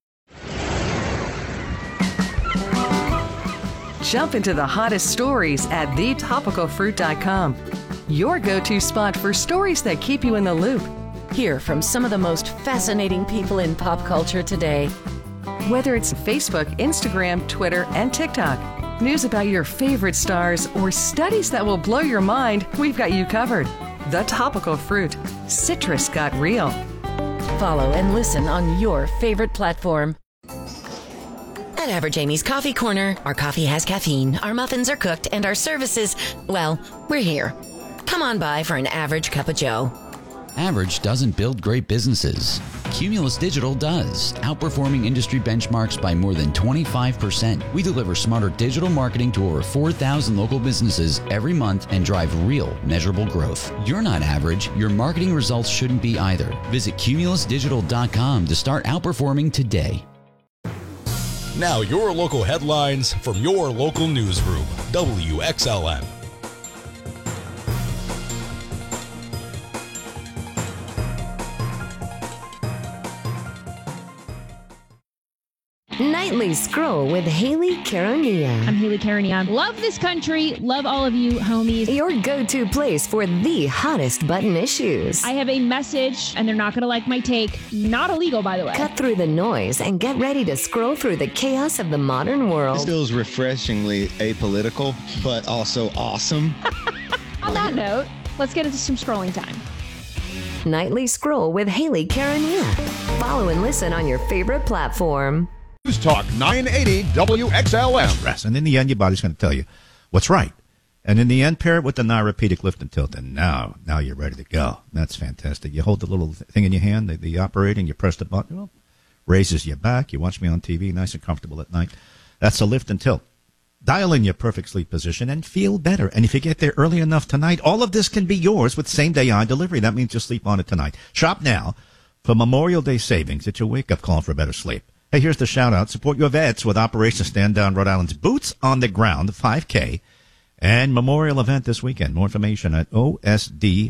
Speaker 6: Jump into the hottest stories at thetopicalfruit.com. Your go-to spot for stories that keep you in the loop. Hear from some of the most fascinating people in pop culture today. Whether it's Facebook, Instagram, Twitter, and TikTok, news about your favorite stars, or studies that will blow your mind, we've got you covered. The Topical Fruit. Citrus got real. Follow and listen on your favorite platform.
Speaker 7: At Average Amy's Coffee Corner, our coffee has caffeine, our muffins are cooked, and our services, well, we're here. Come on by for an average cup of joe.
Speaker 8: Average doesn't build great businesses. Cumulus Digital does, outperforming industry benchmarks by more than 25%. We deliver smarter digital marketing to over 4,000 local businesses every month and drive real, measurable growth. You're not average. Your marketing results shouldn't be either. Visit cumulusdigital.com to start outperforming today.
Speaker 28: Now your local headlines from your local newsroom, WXLM.
Speaker 7: Nightly Scroll with Haley Caronia.
Speaker 11: I'm Haley Caronia. Love this country. Love all of you, homies.
Speaker 7: Your go-to place for the hottest button issues.
Speaker 11: I have a message, and they're not going to like my take. Not illegal, by the way.
Speaker 7: Cut through the noise and get ready to scroll through the chaos of the modern world.
Speaker 15: This feels refreshingly apolitical, but also awesome.
Speaker 11: On that note, let's get into some scrolling time.
Speaker 7: Nightly Scroll with Haley Caronia. Follow and listen on your favorite platform.
Speaker 2: News Talk 980 WXLM. And in the end, your body's going to tell you what's right. And in the end, pair it with the Neuropedic Lift and Tilt. And now you're ready to go. That's fantastic. You hold the little thing in your hand, the operating, you press the button, well, raises your back. You watch me on TV, nice and comfortable at night. That's the Lift and Tilt. Dial in your perfect sleep position and feel better. And if you get there early enough tonight, all of this can be yours with same-day on delivery. That means you'll sleep on it tonight. Shop now for Memorial Day savings. It's your wake-up call for better sleep. Hey, here's the shout-out. Support your vets with Operation Stand Down Rhode Island's Boots on the Ground 5K and Memorial event this weekend. More information at osdri.org.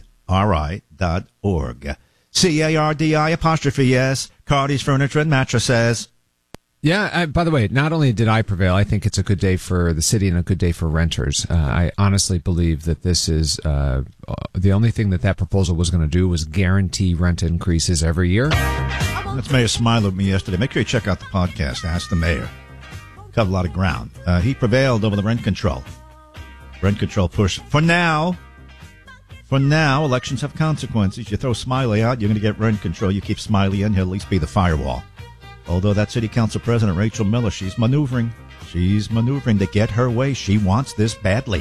Speaker 2: CARDI'', Cardi's Furniture and Mattresses.
Speaker 20: Yeah, by the way, not only did I prevail, I think it's a good day for the city and a good day for renters. I honestly believe that this is the only thing that proposal was going to do was guarantee rent increases every year.
Speaker 2: That's Mayor Smiley with me yesterday. Make sure you check out the podcast, Ask the Mayor. Covered a lot of ground. He prevailed over the rent control. Rent control push. For now, elections have consequences. You throw Smiley out, you're going to get rent control. You keep Smiley in, he'll at least be the firewall. Although that city council president, Rachel Miller, she's maneuvering. She's maneuvering to get her way. She wants this badly.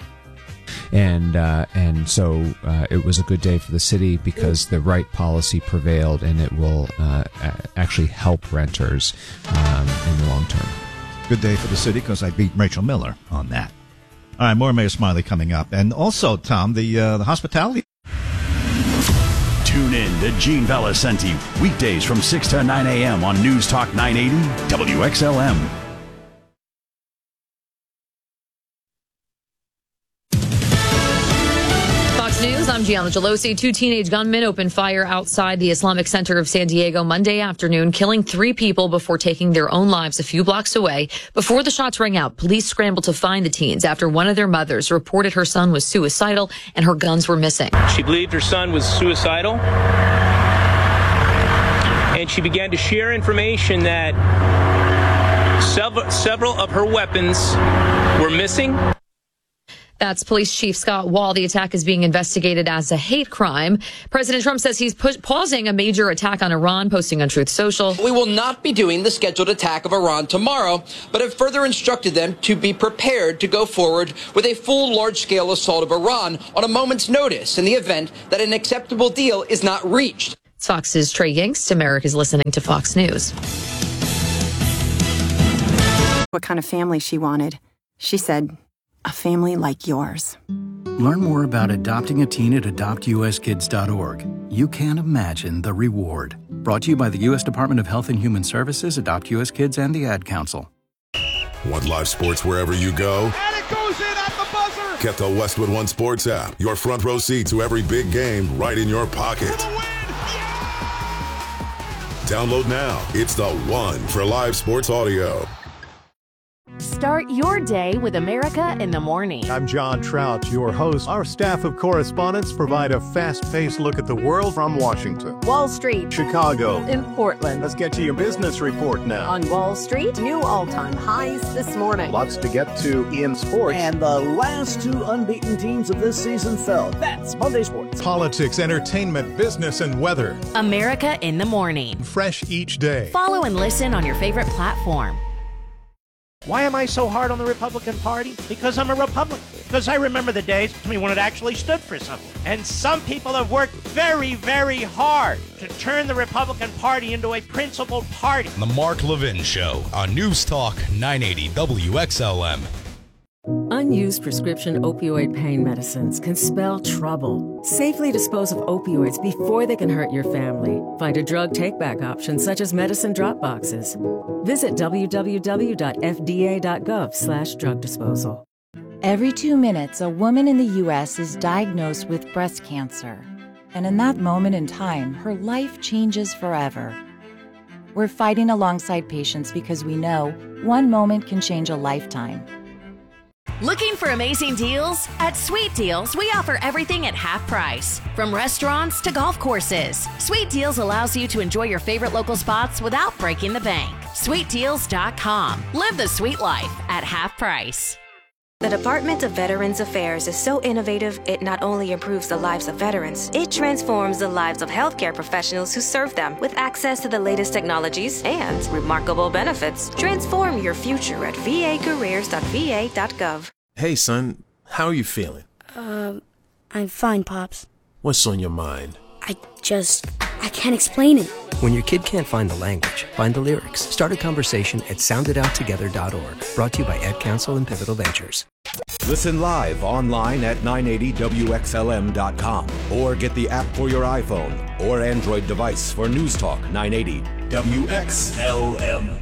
Speaker 20: And so it was a good day for the city because the right policy prevailed, and it will actually help renters in the long term.
Speaker 2: Good day for the city because I beat Rachel Miller on that. All right, more Mayor Smiley coming up. And also, Tom, the hospitality.
Speaker 22: Tune in to Gene Valicenti, weekdays from 6 to 9 a.m. on News Talk 980 WXLM.
Speaker 31: Fox News, I'm
Speaker 5: I'm Gianna Gelosi. 2 teenage gunmen opened fire outside the Islamic Center of San Diego Monday afternoon, killing 3 people before taking their own lives a few blocks away. Before the shots rang out, police scrambled to find the teens after one of their mothers reported her son was suicidal and her guns were missing.
Speaker 9: She believed her son was suicidal, and she began to share information that several of her weapons were missing.
Speaker 5: That's Police Chief Scott Wall. The attack is being investigated as a hate crime. President Trump says he's pausing a major attack on Iran, posting on Truth Social.
Speaker 10: We will not be doing the scheduled attack of Iran tomorrow, but have further instructed them to be prepared to go forward with a full large-scale assault of Iran on a moment's notice in the event that an acceptable deal is not reached.
Speaker 5: It's Fox's Trey Yingst. America's listening to Fox News.
Speaker 12: What kind of family she wanted. She said, a family like yours.
Speaker 13: Learn more about adopting a teen at adoptuskids.org. You can't imagine the reward. Brought to you by the U.S. Department of Health and Human Services, Adopt U.S. Kids, and the Ad Council.
Speaker 14: Want live sports wherever you go?
Speaker 16: And it goes in at the buzzer!
Speaker 14: Get the Westwood One Sports app. Your front row seat to every big game right in your pocket. Download now. It's the one for live sports audio.
Speaker 24: Start your day with America in the Morning.
Speaker 25: I'm John Trout, your host. Our staff of correspondents provide a fast-paced look at the world from Washington,
Speaker 24: Wall Street,
Speaker 25: Chicago,
Speaker 24: in Portland.
Speaker 25: Let's get to your business report now.
Speaker 24: On Wall Street, new all-time highs this morning.
Speaker 25: Lots to get to in sports.
Speaker 26: And the last 2 unbeaten teams of this season fell. That's Monday Sports.
Speaker 25: Politics, entertainment, business, and weather.
Speaker 24: America in the Morning.
Speaker 25: Fresh each day.
Speaker 24: Follow and listen on your favorite platform.
Speaker 27: Why am I so hard on the Republican Party? Because I'm a Republican. Because I remember the days when it actually stood for something. And some people have worked very, very hard to turn the Republican Party into a principled party.
Speaker 28: The Mark Levin Show on News Talk 980 WXLM.
Speaker 4: Unused prescription opioid pain medicines can spell trouble. Safely dispose of opioids before they can hurt your family. Find a drug take-back option such as medicine drop boxes. Visit www.fda.gov/drug disposal.
Speaker 17: Every 2 minutes, a woman in the U.S. is diagnosed with breast cancer. And in that moment in time, her life changes forever. We're fighting alongside patients because we know one moment can change a lifetime.
Speaker 24: Looking for amazing deals? At Sweet Deals, we offer everything at half price. From restaurants to golf courses, Sweet Deals allows you to enjoy your favorite local spots without breaking the bank. SweetDeals.com. Live the sweet life at half price.
Speaker 29: The Department of Veterans Affairs is so innovative, it not only improves the lives of veterans, it transforms the lives of healthcare professionals who serve them with access to the latest technologies and remarkable benefits. Transform your future at vacareers.va.gov.
Speaker 31: Hey, son, how are you feeling?
Speaker 32: I'm fine, Pops.
Speaker 31: What's on your mind?
Speaker 32: I can't explain it.
Speaker 33: When your kid can't find the language, find the lyrics. Start a conversation at sounditouttogether.org. Brought to you by Ad Council and Pivotal Ventures.
Speaker 34: Listen live online at 980WXLM.com or get the app for your iPhone or Android device for News Talk 980 WXLM.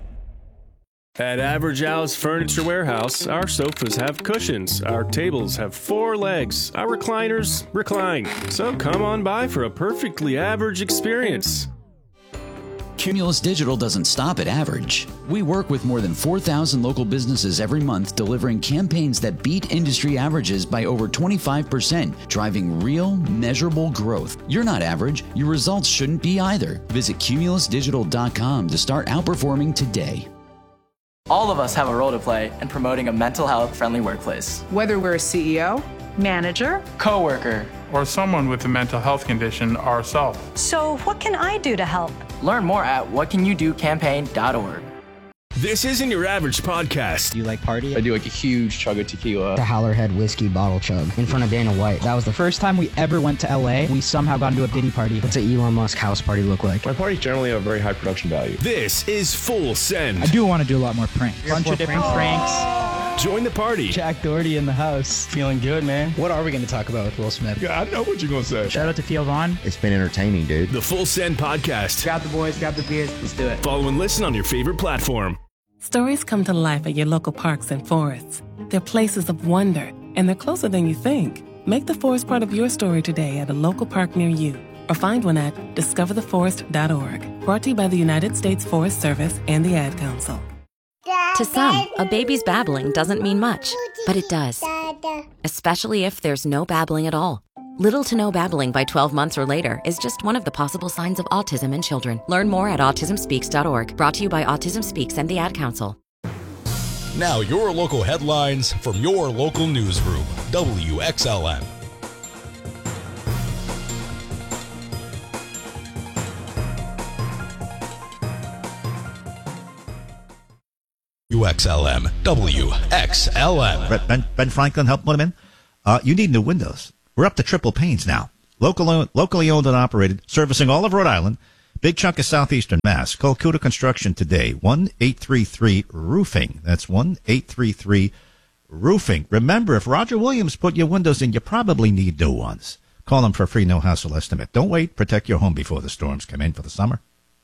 Speaker 19: At Average Al's Furniture Warehouse, our sofas have cushions, our tables have 4 legs, our recliners recline. So come on by for a perfectly average experience.
Speaker 8: Cumulus Digital doesn't stop at average. We work with more than 4,000 local businesses every month, delivering campaigns that beat industry averages by over 25%, driving real, measurable growth. You're not average. Your results shouldn't be either. Visit cumulusdigital.com to start outperforming today.
Speaker 35: All of us have a role to play in promoting a mental health-friendly workplace.
Speaker 36: Whether we're a CEO, manager,
Speaker 35: coworker,
Speaker 37: or someone with a mental health condition ourselves.
Speaker 38: So what can I do to help?
Speaker 35: Learn more at whatcanyoudocampaign.org.
Speaker 28: This isn't your average podcast.
Speaker 23: Do you like party?
Speaker 39: I do like a huge chug of tequila.
Speaker 23: The Howlerhead whiskey bottle chug in front of Dana White. That was the first time we ever went to LA. We somehow got into a Diddy party. What's an Elon Musk house party look like?
Speaker 19: My parties generally have a very high production value.
Speaker 28: This is Full Send.
Speaker 23: I do want to do a lot more pranks. Bunch of different pranks.
Speaker 28: Join the party.
Speaker 23: Jack Doherty in the house. Feeling good, man. What are we going to talk about with Will Smith?
Speaker 19: Yeah, I know what you're going to say.
Speaker 23: Shout out to Theo Vaughn.
Speaker 34: It's been entertaining, dude.
Speaker 28: The Full Send podcast.
Speaker 23: Grab the boys, grab the beers. Let's do it.
Speaker 28: Follow and listen on your favorite platform.
Speaker 18: Stories come to life at your local parks and forests. They're places of wonder, and they're closer than you think. Make the forest part of your story today at a local park near you, or find one at discovertheforest.org. Brought to you by the United States Forest Service and the Ad Council.
Speaker 1: To some, a baby's babbling doesn't mean much, but it does. Especially if there's no babbling at all. Little to no babbling by 12 months or later is just one of the possible signs of autism in children. Learn more at autismspeaks.org. Brought to you by Autism Speaks and the Ad Council.
Speaker 28: Now your local headlines from your local newsroom, WXLM. WXLM, WXLM.
Speaker 2: Ben Franklin, help put him in. You need new windows. We're up to triple panes now. Locally owned and operated, servicing all of Rhode Island. Big chunk of southeastern Mass. Call Cuda Construction today. 1-833-ROOFING. That's 1-833-ROOFING. Remember, if Roger Williams put your windows in, you probably need new ones. Call him for a free no-hassle estimate. Don't wait. Protect your home before the storms come in for the summer.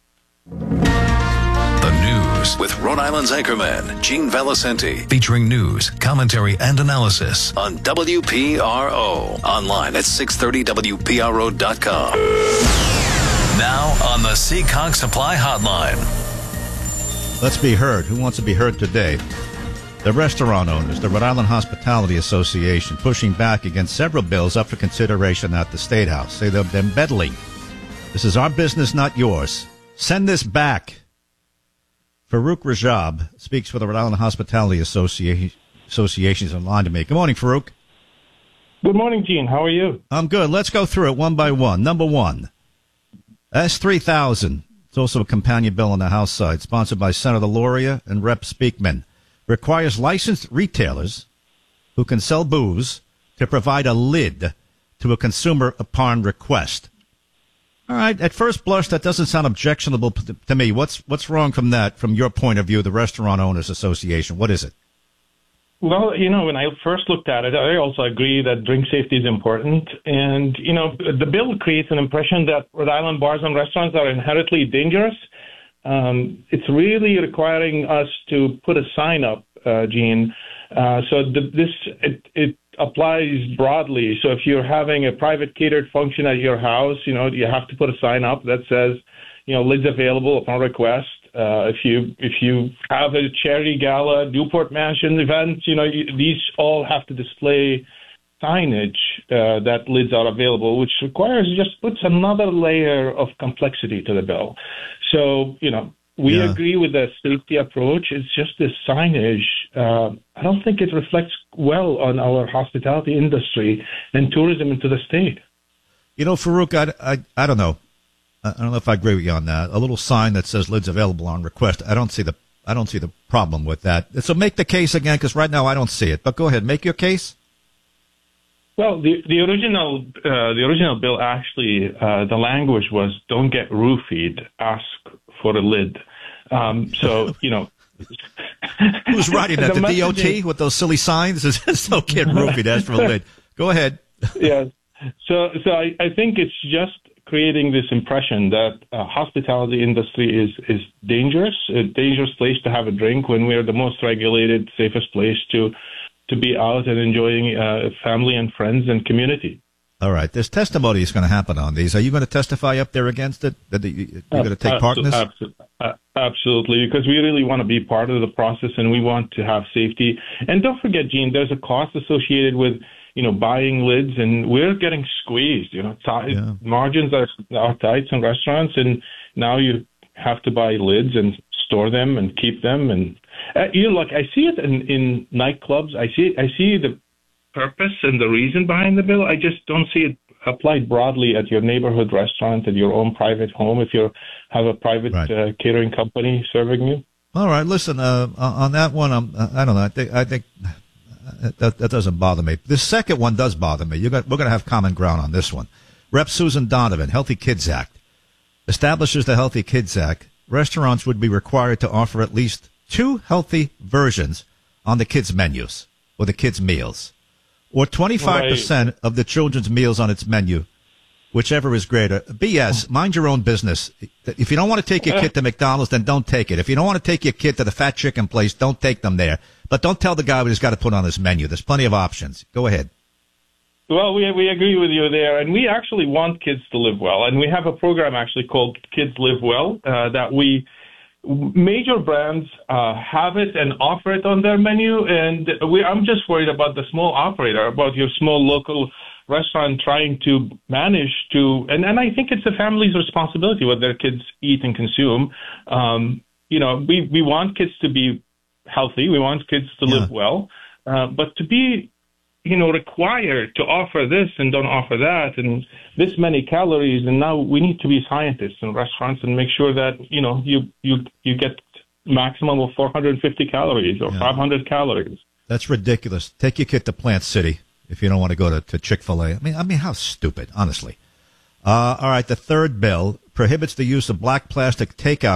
Speaker 3: The news with Rhode Island's anchorman, Gene Valicenti, featuring news, commentary, and analysis on WPRO. Online at 630WPRO.com. Now on the Seekonk Supply Hotline.
Speaker 2: Let's be heard. Who wants to be heard today? The restaurant owners, the Rhode Island Hospitality Association, pushing back against several bills up for consideration at the State House. Say they're meddling. This is our business, not yours. Send this back. Farouk Rajab speaks for the Rhode Island Hospitality Association. Is online to me. Good morning, Farouk.
Speaker 5: Good morning, Gene. How are you?
Speaker 2: I'm good. Let's go through it one by one. Number one, S3000. It's also a companion bill on the House side, sponsored by Senator Loria and Rep. Speakman. Requires licensed retailers who can sell booze to provide a lid to a consumer upon request. All right. At first blush, that doesn't sound objectionable to me. What's wrong from that, from your point of view, the Restaurant Owners Association? What is it?
Speaker 5: Well, when I first looked at it, I also agree that drink safety is important. And, the bill creates an impression that Rhode Island bars and restaurants are inherently dangerous. It's really requiring us to put a sign up, Gene. It applies broadly. So if you're having a private catered function at your house, you have to put a sign up that says, lids available upon request. If you have a charity gala, Newport Mansion event, these all have to display signage that lids are available, which puts another layer of complexity to the bill. So, we agree with the safety approach. It's just the signage. I don't think it reflects well on our hospitality industry and tourism into the state.
Speaker 2: Farouk, I don't know. I don't know if I agree with you on that. A little sign that says lids available on request. I don't see the problem with that. So make the case again, because right now I don't see it. But go ahead, make your case.
Speaker 5: Well, the original bill actually, the language was "Don't get roofied, ask for a lid."
Speaker 2: Who's writing that? The DOT with those silly signs? Don't get roofied, ask for a lid. Go ahead.
Speaker 5: Yes. So I think it's just creating this impression that hospitality industry is dangerous, a dangerous place to have a drink when we're the most regulated, safest place to be out and enjoying family and friends and community.
Speaker 2: All right. There's testimony is going to happen on these. Are you going to testify up there against it? You're going to take part in this?
Speaker 5: Absolutely, because we really want to be part of the process and we want to have safety. And don't forget, Gene, there's a cost associated with buying lids, and we're getting squeezed. Margins are tight in restaurants, and now you have to buy lids and store them and keep them. And I see it in nightclubs. I see the purpose and the reason behind the bill. I just don't see it applied broadly at your neighborhood restaurant, at your own private home, if you have a private catering company serving you.
Speaker 2: All right. Listen, on that one, I don't know. I think. That doesn't bother me. The second one does bother me. We're going to have common ground on this one. Rep. Susan Donovan, Healthy Kids Act, establishes the Healthy Kids Act. Restaurants would be required to offer at least 2 healthy versions on the kids' menus or the kids' meals, or 25% of the children's meals on its menu, whichever is greater. BS, mind your own business. If you don't want to take your kid to McDonald's, then don't take it. If you don't want to take your kid to the fat chicken place, don't take them there. But don't tell the guy what he's got to put on his menu. There's plenty of options. Go ahead.
Speaker 5: Well, we agree with you there, and we actually want kids to live well, and we have a program actually called Kids Live Well that major brands have it and offer it on their menu, and I'm just worried about the small operator, about your small local restaurant trying to manage to, and I think it's the family's responsibility what their kids eat and consume. We want kids to be healthy, we want kids to live well, but to be required to offer this and don't offer that and this many calories. And now we need to be scientists in restaurants and make sure that, you get maximum of 450 calories or 500 calories.
Speaker 2: That's ridiculous. Take your kid to Plant City if you don't want to go to Chick-fil-A. I mean, how stupid, honestly. All right. The third bill prohibits the use of black plastic takeout